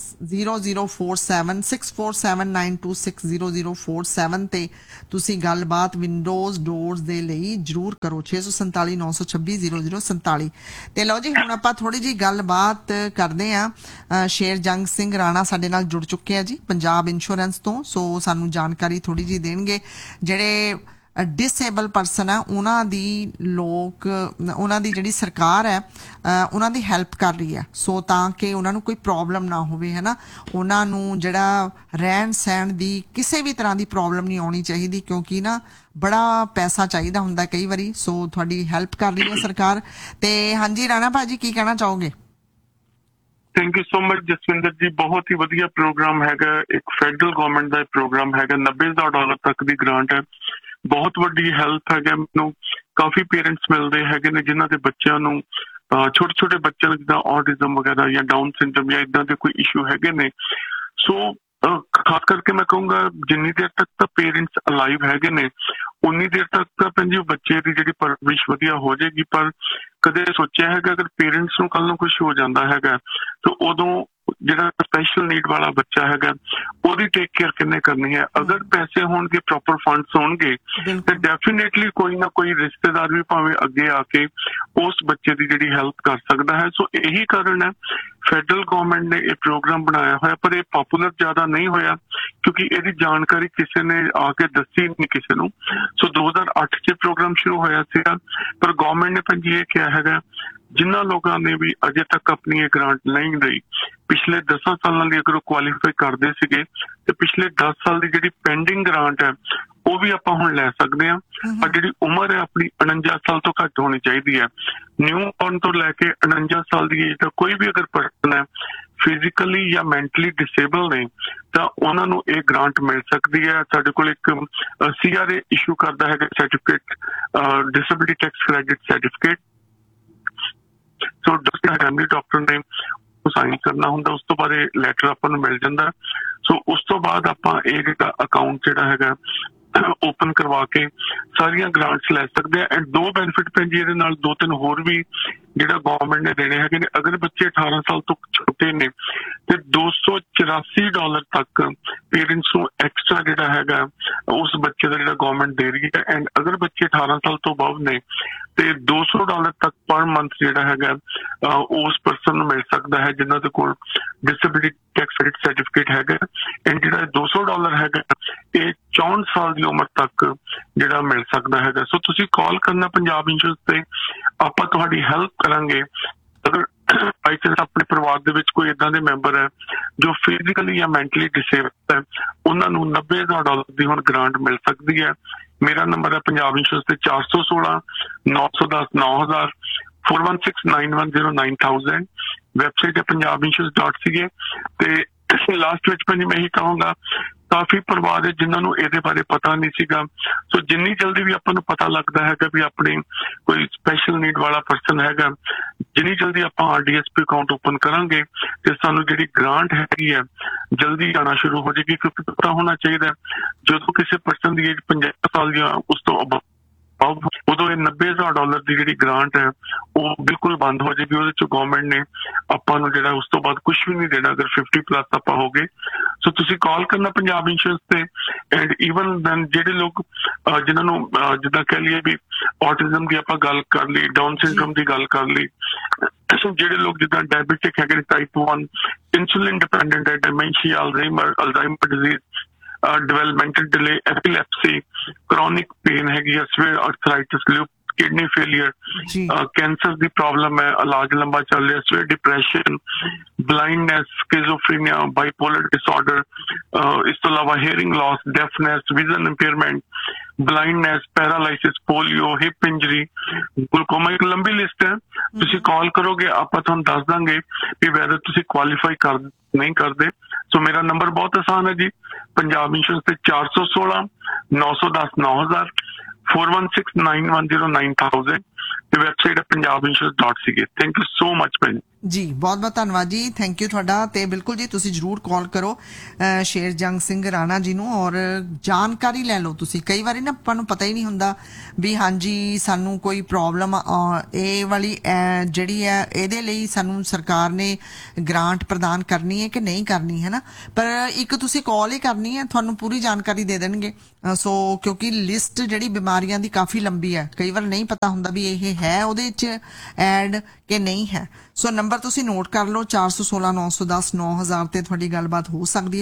0047 647 926 0047 ਤੇ ਤੁਸੀਂ ਗੱਲਬਾਤ ਵਿੰਡੋਜ਼ ਡੋਰਸ ਦੇ ਲਈ ਜ਼ਰੂਰ ਕਰੋ 647 926 0047। ਤੇ ਲਓ ਜੀ ਹੁਣ ਆਪਾਂ ਥੋੜੀ ਜੀ ਗੱਲਬਾਤ ਕਰਦੇ ਆ। ਸ਼ੇਰ ਜੰਗ ਸਿੰਘ ਰਾਣਾ ਸਾਡੇ ਨਾਲ ਜੁੜ ਚੁੱਕੇ ਆ ਜੀ ਪੰਜਾਬ ਇੰਸ਼ੋਰੈਂਸ ਤੋਂ। ਸੋ ਸਾਨੂੰ ਜਾਣਕਾਰੀ ਥੋੜੀ ਜੀ ਦੇਣਗੇ ਜਿਹੜੇ ਡਿਸੇਬਲ ਪਰਸਨ ਹੈ ਉਹਨਾਂ ਦੀ ਉਹਨਾਂ ਦੀ ਜਿਹੜੀ ਸਰਕਾਰ ਹੈ ਉਹਨਾਂ ਦੀ ਹੈਲਪ ਕਰ ਰਹੀ ਹੈ। ਸੋ ਤਾਂ ਕਿ ਉਹਨਾਂ ਨੂੰ ਕੋਈ ਪ੍ਰੋਬਲਮ ਨਾ ਹੋਵੇ ਹੈ ਨਾ, ਉਹਨਾਂ ਨੂੰ ਜਿਹੜਾ ਰਹਿਣ ਸਹਿਣ ਦੀ ਕਿਸੇ ਵੀ ਤਰ੍ਹਾਂ ਦੀ ਪ੍ਰੋਬਲਮ ਨਹੀਂ ਆਉਣੀ ਚਾਹੀਦੀ ਕਿਉਂਕਿ ਨਾ ਬੜਾ ਪੈਸਾ ਚਾਹੀਦਾ ਹੁੰਦਾ ਕਈ ਵਾਰੀ। ਸੋ ਤੁਹਾਡੀ ਹੈਲਪ ਕਰ ਰਹੀ ਹੈ ਸਰਕਾਰ। ਤੇ ਹਾਂਜੀ ਰਾਣਾ ਭਾਜੀ ਕੀ ਕਹਿਣਾ ਚਾਹੋਗੇ? Thank you so much Jaswinder ਜੀ, ਬਹੁਤ ਹੀ ਵਧੀਆ ਪ੍ਰੋਗਰਾਮ ਹੈਗਾ। ਇੱਕ ਫੈਡਰਲ ਗਵਰਨਮੈਂਟ ਦਾ ਪ੍ਰੋਗਰਾਮ ਹੈਗਾ, $90,000 ਤੱਕ ਦੀ ਗ੍ਰਾਂਟ ਹੈ। ਬਹੁਤ ਵੱਡੀ ਹੈਲਪ ਹੈਗਾ। ਮੈਨੂੰ ਕਾਫੀ ਪੇਰੈਂਟਸ ਮਿਲਦੇ ਹੈਗੇ ਨੇ ਜਿਨ੍ਹਾਂ ਦੇ ਬੱਚਿਆਂ ਨੂੰ ਛੋਟੇ ਛੋਟੇ ਬੱਚਿਆਂ ਨੂੰ ਜਿੱਦਾਂ ਔਟਿਜ਼ਮ ਵਗੈਰਾ ਜਾਂ ਡਾਊਨ ਸਿੰਡਰਮ ਜਾਂ ਇਦਾਂ ਦੇ ਕੋਈ ਇਸ਼ੂ ਹੈਗੇ ਨੇ। ਸੋ ਖਾਸ ਕਰਕੇ ਮੈਂ ਕਹੂੰਗਾ ਜਿੰਨੀ ਦੇਰ ਤੱਕ ਤਾਂ ਪੇਰੈਂਟਸ ਅਲਾਈਵ ਹੈਗੇ ਨੇ ਉਨੀ ਦੇਰ ਤੱਕ ਤਾਂ ਭੈਣ ਜੀ ਬੱਚੇ ਦੀ ਜਿਹੜੀ ਪਰਵਰਿਸ਼ ਵਧੀਆ ਹੋ ਜਾਏਗੀ। ਪਰ ਕਦੇ ਸੋਚਿਆ ਹੈਗਾ ਅਗਰ ਪੇਰੈਂਟਸ ਨੂੰ ਕੱਲ ਨੂੰ ਕੁਝ ਹੋ ਜਾਂਦਾ ਹੈਗਾ ਤਾਂ ਉਦੋਂ ਜਿਹੜਾ ਸਪੈਸ਼ਲ ਨੀਡ ਵਾਲਾ ਬੱਚਾ ਹੈਗਾ ਉਹਦੀ ਟੇਕ ਕੇਅਰ ਕਿੰਨੇ ਕਰਨੀ ਹੈ? ਅਗਰ ਪੈਸੇ ਹੋਣਗੇ, ਪ੍ਰੋਪਰ ਫੰਡਸ ਹੋਣਗੇ ਤੇ ਡੈਫੀਨੇਟਲੀ ਕੋਈ ਨਾ ਕੋਈ ਰਿਸ਼ਤੇਦਾਰ ਵੀ ਭਾਵੇਂ ਅੱਗੇ ਆ ਕੇ ਉਸ ਬੱਚੇ ਦੀ ਜਿਹੜੀ ਹੈਲਪ ਕਰ ਸਕਦਾ ਹੈ। ਸੋ ਇਹੀ ਕਾਰਨ ਹੈ ਫੈਡਰਲ ਗਵਰਨਮੈਂਟ ਨੇ ਇਹ ਪ੍ਰੋਗਰਾਮ ਬਣਾਇਆ ਹੋਇਆ, ਪਰ ਇਹ ਪਪੂਲਰ ਜ਼ਿਆਦਾ ਨਹੀਂ ਹੋਇਆ ਕਿਉਂਕਿ ਇਹਦੀ ਜਾਣਕਾਰੀ ਕਿਸੇ ਨੇ ਆ ਕੇ ਦੱਸੀ ਨਹੀਂ ਕਿਸੇ ਨੂੰ। ਸੋ 2008 'ਚ ਪ੍ਰੋਗਰਾਮ ਸ਼ੁਰੂ ਹੋਇਆ ਸੀਗਾ, ਪਰ ਗਵਰਨਮੈਂਟ ਨੇ ਭਾਜੀ ਇਹ ਕਿਹਾ ਹੈਗਾ ਜਿਨ੍ਹਾਂ ਲੋਕਾਂ ਨੇ ਵੀ ਅਜੇ ਤੱਕ ਆਪਣੀ ਇਹ ਗ੍ਰਾਂਟ ਨਹੀਂ ਲਈ, ਪਿਛਲੇ 10 ਸਾਲਾਂ ਲਈ ਅਗਰ ਉਹ ਕੁਆਲੀਫਾਈ ਕਰਦੇ ਸੀਗੇ ਤੇ ਪਿਛਲੇ 10 ਸਾਲ ਦੀ ਜਿਹੜੀ ਪੈਂਡਿੰਗ ਗ੍ਰਾਂਟ ਹੈ ਉਹ ਵੀ ਆਪਾਂ ਹੁਣ ਲੈ ਸਕਦੇ ਹਾਂ। ਪਰ ਜਿਹੜੀ ਉਮਰ ਹੈ ਆਪਣੀ 49 ਸਾਲ ਤੋਂ ਘੱਟ ਹੋਣੀ ਚਾਹੀਦੀ ਹੈ। ਨਿਊ ਬੌਰਨ ਤੋਂ ਲੈ ਕੇ 49 ਸਾਲ ਦੀ ਏਜ ਦਾ ਕੋਈ ਵੀ ਅਗਰ ਪਰਸਨ ਹੈ ਫਿਜ਼ੀਕਲੀ ਜਾਂ ਮੈਂਟਲੀ ਡਿਸੇਬਲ ਨੇ ਤਾਂ ਉਹਨਾਂ ਨੂੰ ਇਹ ਗ੍ਰਾਂਟ ਮਿਲ ਸਕਦੀ ਹੈ। ਸਾਡੇ ਕੋਲ ਇੱਕ CRA ਇਸ਼ੂ ਕਰਦਾ ਹੈਗਾ certificate, disability tax credit certificate. ਸੋ ਫੈਮਿਲੀ ਡਾਕਟਰ ਨੇ ਸਾਈਨ ਕਰਨਾ ਹੁੰਦਾ, ਉਸ ਤੋਂ ਬਾਅਦ ਇਹ ਲੈਟਰ ਆਪਾਂ ਨੂੰ ਮਿਲ ਜਾਂਦਾ। ਸੋ ਉਸ ਤੋਂ ਬਾਅਦ ਆਪਾਂ ਇਹ ਜਿਹੜਾ ਅਕਾਊਂਟ ਜਿਹੜਾ ਹੈਗਾ ਓਪਨ ਕਰਵਾ ਕੇ ਸਾਰੀਆਂ ਗ੍ਰਾਂਟਸ ਲੈ ਸਕਦੇ ਆ। ਐਂਡ ਦੋ ਬੈਨੀਫਿਟ ਪੈਣ ਜੀ ਇਹਦੇ ਨਾਲ, ਦੋ ਤਿੰਨ ਹੋਰ ਵੀ ਜਿਹੜਾ ਗਵਰਨਮੈਂਟ ਨੇ ਦੇਣੇ ਹੈਗੇ ਨੇ। ਅਗਰ ਬੱਚੇ 18 ਸਾਲ ਤੋਂ ਛੋਟੇ ਨੇ ਤੇ $284 ਤੱਕ ਪੇਰੈਂਟਸ ਨੂੰ ਐਕਸਟਰਾ ਜਿਹੜਾ ਹੈਗਾ ਉਸ ਬੱਚੇ ਦਾ ਜਿਹੜਾ ਗਵਰਨਮੈਂਟ ਦੇ ਰਹੀ ਹੈ। ਐਂਡ ਅਗਰ ਬੱਚੇ 18 ਸਾਲ ਤੋਂ ਅਬਵ ਨੇ ਤੇ $200 ਤੱਕ ਪਰ ਮੰਥ ਜਿਹੜਾ ਹੈਗਾ ਉਸ ਪਰਸਨ ਨੂੰ ਮਿਲ ਸਕਦਾ ਹੈ ਜਿਨ੍ਹਾਂ ਦੇ ਕੋਲ ਡਿਸੇਬਿਲਿਟੀ ਟੈਕਸ ਕ੍ਰੈਡਿਟ ਸਰਟੀਫਿਕੇਟ ਹੈਗਾ। ਐਂਡ ਜਿਹੜਾ $200 ਹੈਗਾ ਇਹ 64 ਸਾਲ ਦੀ ਉਮਰ ਤੱਕ ਜਿਹੜਾ ਮਿਲ ਸਕਦਾ ਹੈਗਾ। ਸੋ ਤੁਸੀਂ ਕਾਲ ਕਰਨਾ ਪੰਜਾਬ ਇੰਸ਼ੋਰੈਂਸ ਤੇ, ਆਪਾਂ ਤੁਹਾਡੀ ਹੈਲਪ ਕਰਾਂਗੇ। ਅਗਰ ਬਾਈ ਚਾਂਸ ਆਪਣੇ ਪਰਿਵਾਰ ਦੇ ਵਿੱਚ ਕੋਈ ਏਦਾਂ ਦੇ ਮੈਂਬਰ ਹੈ ਜੋ ਫਿਜ਼ੀਕਲੀ ਜਾਂ ਮੈਂਟਲੀ ਡਿਸੇਬਲ ਹੈ, ਉਹਨਾਂ ਨੂੰ $90,000 ਦੀ ਹੁਣ ਗ੍ਰਾਂਟ ਮਿਲ ਸਕਦੀ ਹੈ। ਮੇਰਾ ਨੰਬਰ ਹੈ ਪੰਜਾਬ ਇੰਸ਼ੋਰੈਂਸ ਤੇ 416 910 9000 4169109000। ਵੈਬਸਾਈਟ ਹੈ punjabinsurance.ca। ਤੇ ਲਾਸਟ ਵਿੱਚ ਮੈਂ ਇਹੀ ਕਹਾਂਗਾ ਕਾਫੀ ਪਰਿਵਾਰ ਹੈ ਜਿਨ੍ਹਾਂ ਨੂੰ ਇਹਦੇ ਬਾਰੇ ਪਤਾ ਨਹੀਂ ਸੀਗਾ। ਸੋ ਜਿੰਨੀ ਜਲਦੀ ਵੀ ਆਪਾਂ ਨੂੰ ਪਤਾ ਲੱਗਦਾ ਹੈਗਾ ਵੀ ਆਪਣੀ ਕੋਈ ਸਪੈਸ਼ਲ ਨੀਡ ਵਾਲਾ ਪਰਸਨ ਹੈਗਾ, ਜਿੰਨੀ ਜਲਦੀ ਆਪਾਂ RDSP ਅਕਾਊਂਟ ਓਪਨ ਕਰਾਂਗੇ ਤੇ ਸਾਨੂੰ ਜਿਹੜੀ ਗ੍ਰਾਂਟ ਹੈਗੀ ਹੈ ਜਲਦੀ ਆਉਣਾ ਸ਼ੁਰੂ ਹੋ ਜਾਏਗੀ। ਕਿਉਂਕਿ ਪਤਾ ਹੋਣਾ ਚਾਹੀਦਾ ਜਦੋਂ ਕਿਸੇ ਪਰਸਨ ਦੀ ਏਜ 50 ਸਾਲ ਜਾਂ ਉਸ ਤੋਂ ਉਦੋਂ ਇਹ $90,000 ਦੀ ਜਿਹੜੀ ਗ੍ਰਾਂਟ ਹੈ ਉਹ ਬਿਲਕੁਲ ਬੰਦ ਹੋ ਜਾਏਗੀ। ਉਹਦੇ ਚ ਗਵਰਨਮੈਂਟ ਨੇ ਆਪਾਂ ਨੂੰ ਜਿਹੜਾ ਉਸ ਤੋਂ ਬਾਅਦ ਕੁਝ ਵੀ ਨਹੀਂ ਦੇਣਾ ਅਗਰ 50+ ਆਪਾਂ ਹੋ ਗਏ। ਸੋ ਤੁਸੀਂ ਕਾਲ ਕਰਨਾ ਪੰਜਾਬ ਇੰਸ਼ੋਰੈਂਸ ਤੇ। ਐਂਡ ਈਵਨ ਦੈਨ ਜਿਹੜੇ ਲੋਕ ਜਿਨ੍ਹਾਂ ਨੂੰ ਜਿੱਦਾਂ ਕਹਿ ਲਈਏ ਵੀ ਔਟਿਜ਼ਮ ਦੀ ਆਪਾਂ ਗੱਲ ਕਰ ਲਈ, ਡਾਊਨ ਸਿੰਡਰੋਮ ਦੀ ਗੱਲ ਕਰ ਲਈ, ਜਿਹੜੇ ਲੋਕ ਜਿੱਦਾਂ ਡਾਇਬੀਟਿਕ ਹੈਗੇ, ਟਾਈਪ 1, ਇਨਸੂਲਿਨ ਡਿਪੈਂਡੈਂਟ ਹੈ, dementia, Alzheimer disease, developmental delay, ਐਪੀਲੈਪਸੀ, chronic pain ਹੈਗੀ ਹੈ, swear arthritis, kidney failure, cancer ਦੀ ਪ੍ਰੋਬਲਮ ਹੈ, ਇਲਾਜ ਲੰਬਾ ਚੱਲ ਰਿਹਾ, swear depression, blindness, ਸਕਿਜ਼ੋਫਰੀਨੀਆ, bipolar disorder, ਇਸ ਤੋਂ ਇਲਾਵਾ hearing Las, ਡੈਫਨੈਸ, vision impairment, blindness, paralysis, polio, hip injury, ਗਲੂਕੋਮਾ, ਇੱਕ ਲੰਬੀ ਲਿਸਟ ਹੈ। ਤੁਸੀਂ ਕਾਲ ਕਰੋਗੇ ਆਪਾਂ ਤੁਹਾਨੂੰ ਦੱਸ ਦਾਂਗੇ ਕਿ ਵੈਦਰ ਤੁਸੀਂ ਕੁਆਲੀਫਾਈ ਕਰ ਨਹੀਂ ਕਰਦੇ। ਸੋ ਮੇਰਾ ਨੰਬਰ ਬਹੁਤ ਆਸਾਨ ਹੈ ਜੀ, ਪੰਜਾਬ ਇੰਸ਼ੋਰੈਂਸ ਤੇ 416 910 9000 4169109000 ਤੇ ਵੈਬਸਾਈਟ ਹੈ punjabinsurance.ca। Thank you so much ਭੈਣ ਜੀ, ਬਹੁਤ ਬਹੁਤ ਧੰਨਵਾਦ ਜੀ, ਥੈਂਕ ਯੂ ਤੁਹਾਡਾ। ਤੇ ਬਿਲਕੁਲ ਜੀ, ਤੁਸੀਂ ਜ਼ਰੂਰ ਕਾਲ ਕਰੋ ਸ਼ੇਰਜੰਗ ਸਿੰਘ ਰਾਣਾ ਜੀ ਨੂੰ ਔਰ ਜਾਣਕਾਰੀ ਲੈ ਲਓ ਤੁਸੀਂ। ਕਈ ਵਾਰੀ ਨਾ ਆਪਾਂ ਨੂੰ ਪਤਾ ਹੀ ਨਹੀਂ ਹੁੰਦਾ ਵੀ ਹਾਂਜੀ ਸਾਨੂੰ ਕੋਈ ਪ੍ਰੋਬਲਮ ਇਹ ਵਾਲੀ ਜਿਹੜੀ ਹੈ ਇਹਦੇ ਲਈ ਸਾਨੂੰ ਸਰਕਾਰ ਨੇ ਗ੍ਰਾਂਟ ਪ੍ਰਦਾਨ ਕਰਨੀ ਹੈ ਕਿ ਨਹੀਂ ਕਰਨੀ, ਹੈ ਨਾ। ਪਰ ਇੱਕ ਤੁਸੀਂ ਕਾਲ ਹੀ ਕਰਨੀ ਹੈ, ਤੁਹਾਨੂੰ ਪੂਰੀ ਜਾਣਕਾਰੀ ਦੇ ਦੇਣਗੇ। ਸੋ ਕਿਉਂਕਿ ਲਿਸਟ ਜਿਹੜੀ ਬਿਮਾਰੀਆਂ ਦੀ ਕਾਫੀ ਲੰਬੀ ਹੈ, ਕਈ ਵਾਰ ਨਹੀਂ ਪਤਾ ਹੁੰਦਾ ਵੀ ਇਹ ਹੈ ਉਹਦੇ 'ਚ ਐਡ ਕਿ ਨਹੀਂ ਹੈ। ਸੋ ਨੰਬਰ ਤੁਸੀਂ ਨੋਟ ਕਰ ਲਓ 416 910 9000 ਤੇ ਤੁਹਾਡੀ ਗੱਲਬਾਤ ਹੋ ਸਕਦੀ ਹੈ।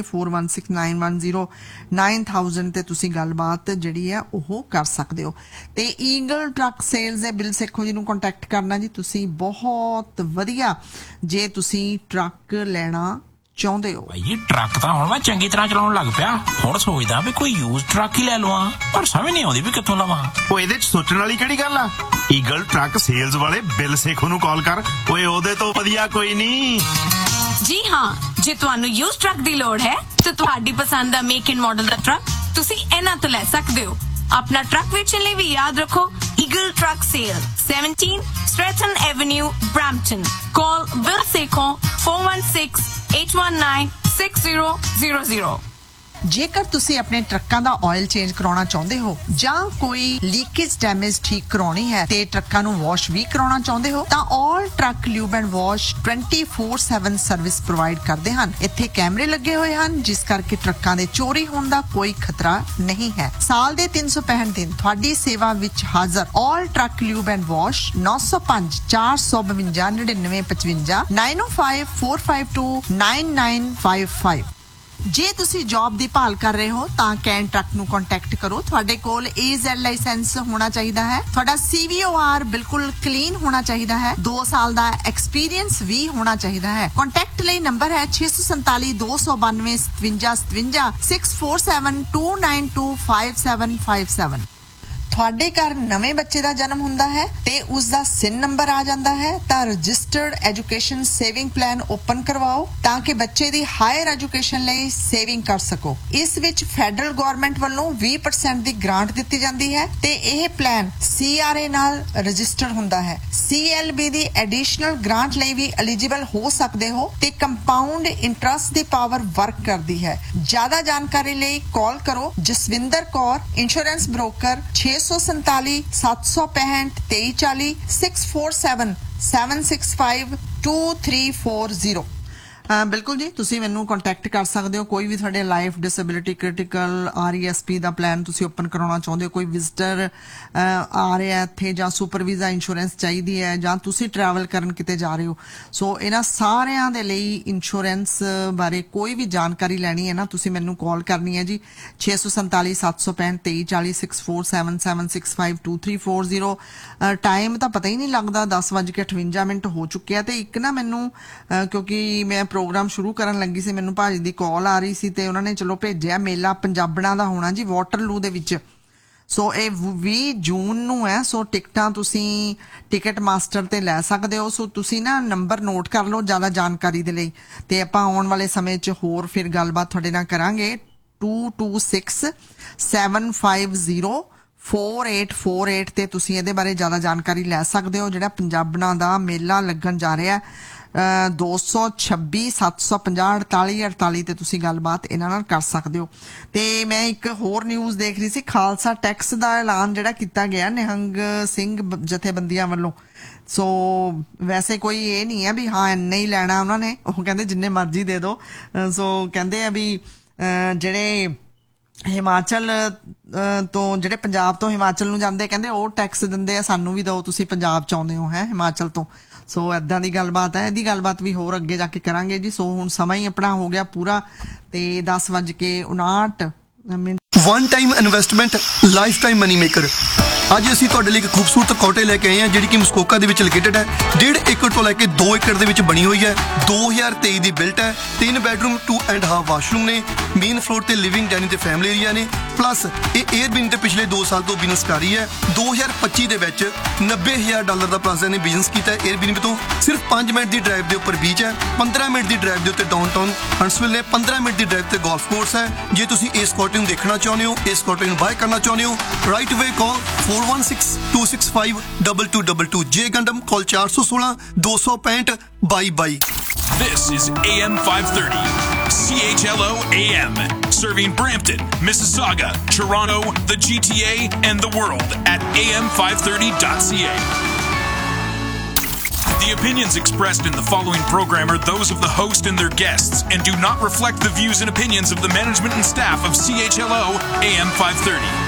4169109000 ਤੇ ਤੁਸੀਂ ਗੱਲਬਾਤ ਜਿਹੜੀ ਹੈ ਉਹ ਕਰ ਸਕਦੇ ਹੋ। ਤੇ ਈਗਲ ਟਰੱਕ ਸੇਲਸ ਦੇ ਬਿਲ ਸੇਖੋ ਜੀ ਨੂੰ ਕੰਟੈਕਟ ਕਰਨਾ ਜੀ ਤੁਸੀਂ, ਬਹੁਤ ਵਧੀਆ ਜੇ ਤੁਸੀਂ ਟਰੱਕ ਲੈਣਾ ਚਾਹੁੰਦੇ ਹੋ। ਭਾਈ ਟਰੱਕ ਤਾਂ ਹੁਣ ਮੈਂ ਚੰਗੀ ਤਰ੍ਹਾਂ ਚਲਾਉਣ ਲੱਗ ਪਿਆ। ਹੁਣ ਸੋਚਦਾ ਵੀ ਕੋਈ ਯੂਜ਼ ਟਰੱਕ ਹੀ ਲੈ ਲਵਾਂ, ਪਰ ਸਮਝ ਨਹੀਂ ਆਉਂਦੀ ਵੀ ਕਿੱਥੋਂ ਲਵਾਂ। ਉਹ ਇਹਦੇ 'ਚ ਸੋਚਣ ਵਾਲੀ ਕਿਹੜੀ ਗੱਲ ਆ। ਈਗਲ ਟਰੱਕ ਸੇਲਸ ਵਾਲੇ ਬਿਲ ਸੇਖੋ ਨੂੰ ਕਾਲ ਕਰ, ਓਏ ਉਹਦੇ ਤੋਂ ਵਧੀਆ ਕੋਈ ਨਹੀਂ। ਜੀ ਹਾਂ, ਜੇ ਤੁਹਾਨੂੰ ਯੂਜ਼ ਟਰੱਕ ਦੀ ਲੋੜ ਹੈ ਤਾਂ ਤੁਹਾਡੀ ਪਸੰਦ ਦਾ make and model the truck ਤੁਸੀਂ ਇਹਨਾਂ ਤੋਂ ਲੈ ਸਕਦੇ ਹੋ। अपना ट्रक बेचने लिए भी याद रखो eagle truck cell 17 Stratton Avenue Brampton. Call will Sekhon 416-819-6000। ਜੇਕਰ ਤੁਸੀਂ ਆਪਣੇ ਟਰੱਕਾਂ ਦਾ ਆਇਲ ਚੇਂਜ ਕਰਾਉਣਾ ਚਾਹੁੰਦੇ ਹੋ ਜਾਂ ਕੋਈ ਲੀਕੇਜ ਡੈਮੇਜ ਠੀਕ ਕਰਾਉਣੀ ਹੈ ਤੇ ਟਰੱਕਾਂ ਨੂੰ ਵਾਸ਼ ਵੀ ਕਰਾਉਣਾ ਚਾਹੁੰਦੇ ਹੋ ਤਾਂ ਆਲ truck lube and wash 24/7 service provide ਕਰਦੇ ਹਨ। ਇੱਥੇ ਕੈਮਰੇ ਲੱਗੇ ਹੋਏ ਹਨ ਜਿਸ ਕਰਕੇ ਟਰੱਕਾਂ ਦੇ ਚੋਰੀ ਹੋਣ ਦਾ ਕੋਈ ਖਤਰਾ ਨਹੀਂ ਹੈ। ਸਾਲ ਦੇ 365 ਦਿਨ ਤੁਹਾਡੀ ਸੇਵਾ ਵਿੱਚ ਹਾਜ਼ਰ ਆਲ ਟਰੱਕ ਲਿਊਬ ਐਂਡ ਵਾਸ਼ 905 452 9955 905 452 9955। ਜੇ ਤੁਸੀਂ ਜੌਬ ਦੀ ਭਾਲ ਕਰ ਰਹੇ ਹੋ ਤਾਂ ਕੈਨ ਟਰੱਕ ਨੂੰ ਕੰਟੈਕਟ ਕਰੋ। ਤੁਹਾਡੇ ਕੋਲ AZ ਲਾਇਸੈਂਸ ਹੋਣਾ ਚਾਹੀਦਾ ਹੈ, ਤੁਹਾਡਾ CVOR ਬਿਲਕੁਲ ਕਲੀਨ ਹੋਣਾ ਚਾਹੀਦਾ ਹੈ, 2 ਸਾਲ ਦਾ ਐਕਸਪੀਰੀਅੰਸ ਵੀ ਹੋਣਾ ਚਾਹੀਦਾ ਹੈ। ਕੰਟੈਕਟ ਲਈ ਨੰਬਰ ਹੈ 647 292 5757 647 292 5757। ਤੁਹਾਡੇ ਘਰ ਨਵੇਂ ਬੱਚੇ ਦਾ ਜਨਮ ਹੁੰਦਾ ਹੈ ਤੇ ਉਸ ਦਾ SIN ਨੰਬਰ ਆ ਜਾਂਦਾ ਹੈ ਤਾਂ registered education saving plan open ਕਰਵਾਓ ਤਾਂ ਕਿ ਬੱਚੇ ਦੀ ਹਾਇਰ ਐਜੂਕੇਸ਼ਨ ਲਈ ਸੇਵਿੰਗ ਕਰ ਸਕੋ। ਇਸ ਵਿੱਚ ਫੈਡਰਲ ਗਵਰਨਮੈਂਟ ਵੱਲੋਂ 20% ਦੀ ਗ੍ਰਾਂਟ ਦਿੱਤੀ ਜਾਂਦੀ ਹੈ ਤੇ ਇਹ ਪਲਾਨ CRA ਨਾਲ ਰਜਿਸਟਰ ਹੁੰਦਾ ਹੈ। CLB ਦੀ ਐਡੀਸ਼ਨਲ ਗ੍ਰਾਂਟ ਲਈ ਵੀ ਐਲੀਜੀਬਲ ਹੋ ਸਕਦੇ ਹੋ ਤੇ ਕੰਪਾਊਂਡ ਇੰਟਰਸਟ ਦੀ ਪਾਵਰ ਵਰਕ ਕਰਦੀ ਹੈ। ਜ਼ਿਆਦਾ ਜਾਣਕਾਰੀ ਲਈ ਕਾਲ ਕਰੋ ਜਸਵਿੰਦਰ ਕੌਰ, ਇੰਸ਼ੋਰੈਂਸ ਬ੍ਰੋਕਰ 647 765 2340 647 765 2340। ਬਿਲਕੁਲ ਜੀ, ਤੁਸੀਂ ਮੈਨੂੰ ਕੰਟੈਕਟ ਕਰ ਸਕਦੇ ਹੋ। ਕੋਈ ਵੀ ਤੁਹਾਡੇ ਲਾਈਫ ਡਿਸੇਬਿਲਿਟੀ ਕ੍ਰਿਟੀਕਲ RESP ਦਾ ਪਲਾਨ ਤੁਸੀਂ ਓਪਨ ਕਰਾਉਣਾ ਚਾਹੁੰਦੇ ਹੋ, ਕੋਈ ਵਿਜ਼ਟਰ ਆ ਰਿਹਾ ਇੱਥੇ ਜਾਂ ਸੁਪਰ ਵੀਜ਼ਾ ਇੰਸ਼ੋਰੈਂਸ ਚਾਹੀਦੀ ਹੈ ਜਾਂ ਤੁਸੀਂ ਟਰੈਵਲ ਕਰਨ ਕਿਤੇ ਜਾ ਰਹੇ ਹੋ, ਸੋ ਇਹਨਾਂ ਸਾਰਿਆਂ ਦੇ ਲਈ ਇੰਸ਼ੋਰੈਂਸ ਬਾਰੇ ਕੋਈ ਵੀ ਜਾਣਕਾਰੀ ਲੈਣੀ ਹੈ ਨਾ ਤੁਸੀਂ ਮੈਨੂੰ ਕਾਲ ਕਰਨੀ ਹੈ ਜੀ 647 765 2340 647 765 2340। ਟਾਈਮ ਤਾਂ ਪਤਾ ਹੀ ਨਹੀਂ ਲੱਗਦਾ, 10:58 ਹੋ ਚੁੱਕਿਆ। ਤੇ ਇੱਕ ਨਾ ਮੈਨੂੰ ਕਿਉਂਕਿ ਮੈਂ ਪ੍ਰੋਗਰਾਮ ਸ਼ੁਰੂ ਕਰਨ ਲੱਗੀ ਸੀ ਮੈਨੂੰ ਭਾਜੀ ਦੀ ਕਾਲ ਆ ਰਹੀ ਸੀ ਤੇ ਉਹਨਾਂ ਨੇ ਚਲੋ ਭੇਜਿਆ ਮੇਲਾ ਪੰਜਾਬਣਾ ਦਾ ਹੋਣਾ ਜੀ ਵਾਟਰਲੂ ਦੇ ਵਿੱਚ। ਸੋ ਇਹ 20 ਜੂਨ ਨੂੰ ਹੈ। ਸੋ ਟਿਕਟਾਂ ਤੁਸੀਂ ਟਿਕਟ ਮਾਸਟਰ ਤੇ ਲੈ ਸਕਦੇ ਹੋ। ਸੋ ਤੁਸੀਂ ਨਾ ਨੰਬਰ ਨੋਟ ਕਰ ਲਓ ਜ਼ਿਆਦਾ ਜਾਣਕਾਰੀ ਦੇ ਲਈ ਤੇ ਆਪਾਂ ਆਉਣ ਵਾਲੇ ਸਮੇਂ 'ਚ ਹੋਰ ਫਿਰ ਗੱਲਬਾਤ ਤੁਹਾਡੇ ਨਾਲ ਕਰਾਂਗੇ। 2267504848 ਤੇ ਤੁਸੀਂ ਇਹਦੇ ਬਾਰੇ ਜ਼ਿਆਦਾ ਜਾਣਕਾਰੀ ਲੈ ਸਕਦੇ ਹੋ। ਜਿਹੜਾ ਪੰਜਾਬਣਾ ਦਾ ਮੇਲਾ ਲੱਗਣ ਜਾ ਰਿਹਾ 226 750 4848 ਤੇ ਤੁਸੀਂ ਗੱਲਬਾਤ ਇਹਨਾਂ ਨਾਲ ਕਰ ਸਕਦੇ ਹੋ। ਤੇ ਮੈਂ ਇੱਕ ਹੋਰ ਨਿਊਜ਼ ਦੇਖ ਰਹੀ ਸੀ, ਖਾਲਸਾ ਟੈਕਸ ਦਾ ਐਲਾਨ ਜਿਹੜਾ ਕੀਤਾ ਗਿਆ ਨਿਹੰਗ ਸਿੰਘ ਜਥੇਬੰਦੀਆਂ ਵੱਲੋਂ। ਸੋ ਵੈਸੇ ਕੋਈ ਇਹ ਨਹੀਂ ਹੈ ਵੀ ਹਾਂ ਇੰਨੇ ਹੀ ਲੈਣਾ ਉਹਨਾਂ ਨੇ, ਉਹ ਕਹਿੰਦੇ ਜਿੰਨੇ ਮਰਜ਼ੀ ਦੇ ਦਿਓ। ਸੋ ਕਹਿੰਦੇ ਆ ਵੀ ਜਿਹੜੇ ਹਿਮਾਚਲ ਤੋਂ ਜਿਹੜੇ ਪੰਜਾਬ ਤੋਂ ਹਿਮਾਚਲ ਨੂੰ ਜਾਂਦੇ ਕਹਿੰਦੇ ਉਹ ਟੈਕਸ ਦਿੰਦੇ ਆ, ਸਾਨੂੰ ਵੀ ਦਿਓ ਤੁਸੀਂ ਪੰਜਾਬ ਚ ਆਉਂਦੇ ਹੋ ਹੈ ਹਿਮਾਚਲ ਤੋਂ। ਸੋ ਏਦਾਂ ਦੀ ਗੱਲਬਾਤ ਹੈ, ਇਹਦੀ ਗੱਲਬਾਤ ਵੀ ਹੋਰ ਅੱਗੇ ਜਾ ਕੇ ਕਰਾਂਗੇ ਜੀ। ਸੋ ਹੁਣ ਸਮਾਂ ਹੀ ਆਪਣਾ ਹੋ ਗਿਆ ਪੂਰਾ ਤੇ 10:59 one time investment life time money maker. ਅੱਜ ਅਸੀਂ ਤੁਹਾਡੇ ਲਈ ਇੱਕ ਖੂਬਸੂਰਤ ਕੋਟੇਜ ਲੈ ਕੇ ਆਏ ਹਾਂ ਜਿਹੜੀ ਕਿ ਮਸਕੋਕਾ ਦੇ ਵਿੱਚ ਲੋਕੇਟਡ ਹੈ। 1.5 ਏਕੜ ਤੋਂ ਲੈ ਕੇ 2 ਏਕੜ ਦੇ ਵਿੱਚ ਬਣੀ ਹੋਈ ਹੈ। 2023 ਦੀ ਬਿਲਟ ਹੈ। 3 ਬੈਡਰੂਮ 2.5 ਵਾਸ਼ਰੂਮ ਨੇ। ਮੇਨ ਫਲੋਰ ਤੇ ਲਿਵਿੰਗ ਡਾਈਨਿੰਗ ਤੇ ਫੈਮਿਲੀ ਏਰੀਆ ਨੇ। ਪਲੱਸ ਇਹ 에ਅਰਬੀਐਨ ਤੇ ਪਿਛਲੇ 2 ਸਾਲ ਤੋਂ ਬਿਜ਼ਨਸ ਕਰ ਰਹੀ ਹੈ। 2025 ਦੇ ਵਿੱਚ $90,000 ਦਾ ਪਲਾਜ਼ਾ ਨੇ ਬਿਜ਼ਨਸ ਕੀਤਾ ਹੈ 에ਅਰਬੀਐਨ ਤੋਂ। ਸਿਰਫ 5 ਮਿੰਟ ਦੀ ਡਰਾਈਵ ਦੇ ਉੱਪਰ ਬੀਚ ਹੈ, 15 ਮਿੰਟ ਦੀ ਡਰਾਈਵ ਦੇ ਉੱਤੇ ਡਾਊਨਟਾਊਨ ਹੰਟਸਵਿਲ ਨੇ, 15 ਮਿੰਟ ਦੀ ਡਰਾਈਵ ਤੇ ਗੋਲਫ ਕੋਰਸ ਹੈ। ਜੇ ਤੁਸੀਂ ਇਸ ਕੋਟੇਜ ਨੂੰ ਦੇਖਣਾ ਚਾਹੁੰਦੇ ਹੋ, ਇਸ ਕੋਟੇਜ ਨੂੰ ਬਾਏ ਕਰਨਾ ਚਾਹੁੰਦੇ ਹੋ, ਰਾਈਟ ਅਵੇ ਕਾਲ 4162652222 ਜੇ ਗੰਡਮ ਕਾਲ 416 265 2222 This is AM 530 CHLO AM, serving Brampton, Mississauga, Toronto, the GTA, and the world at am530.ca. The opinions expressed in the following program are those of the host and their guests and do not reflect the views and opinions of the management and staff of CHLO AM 530.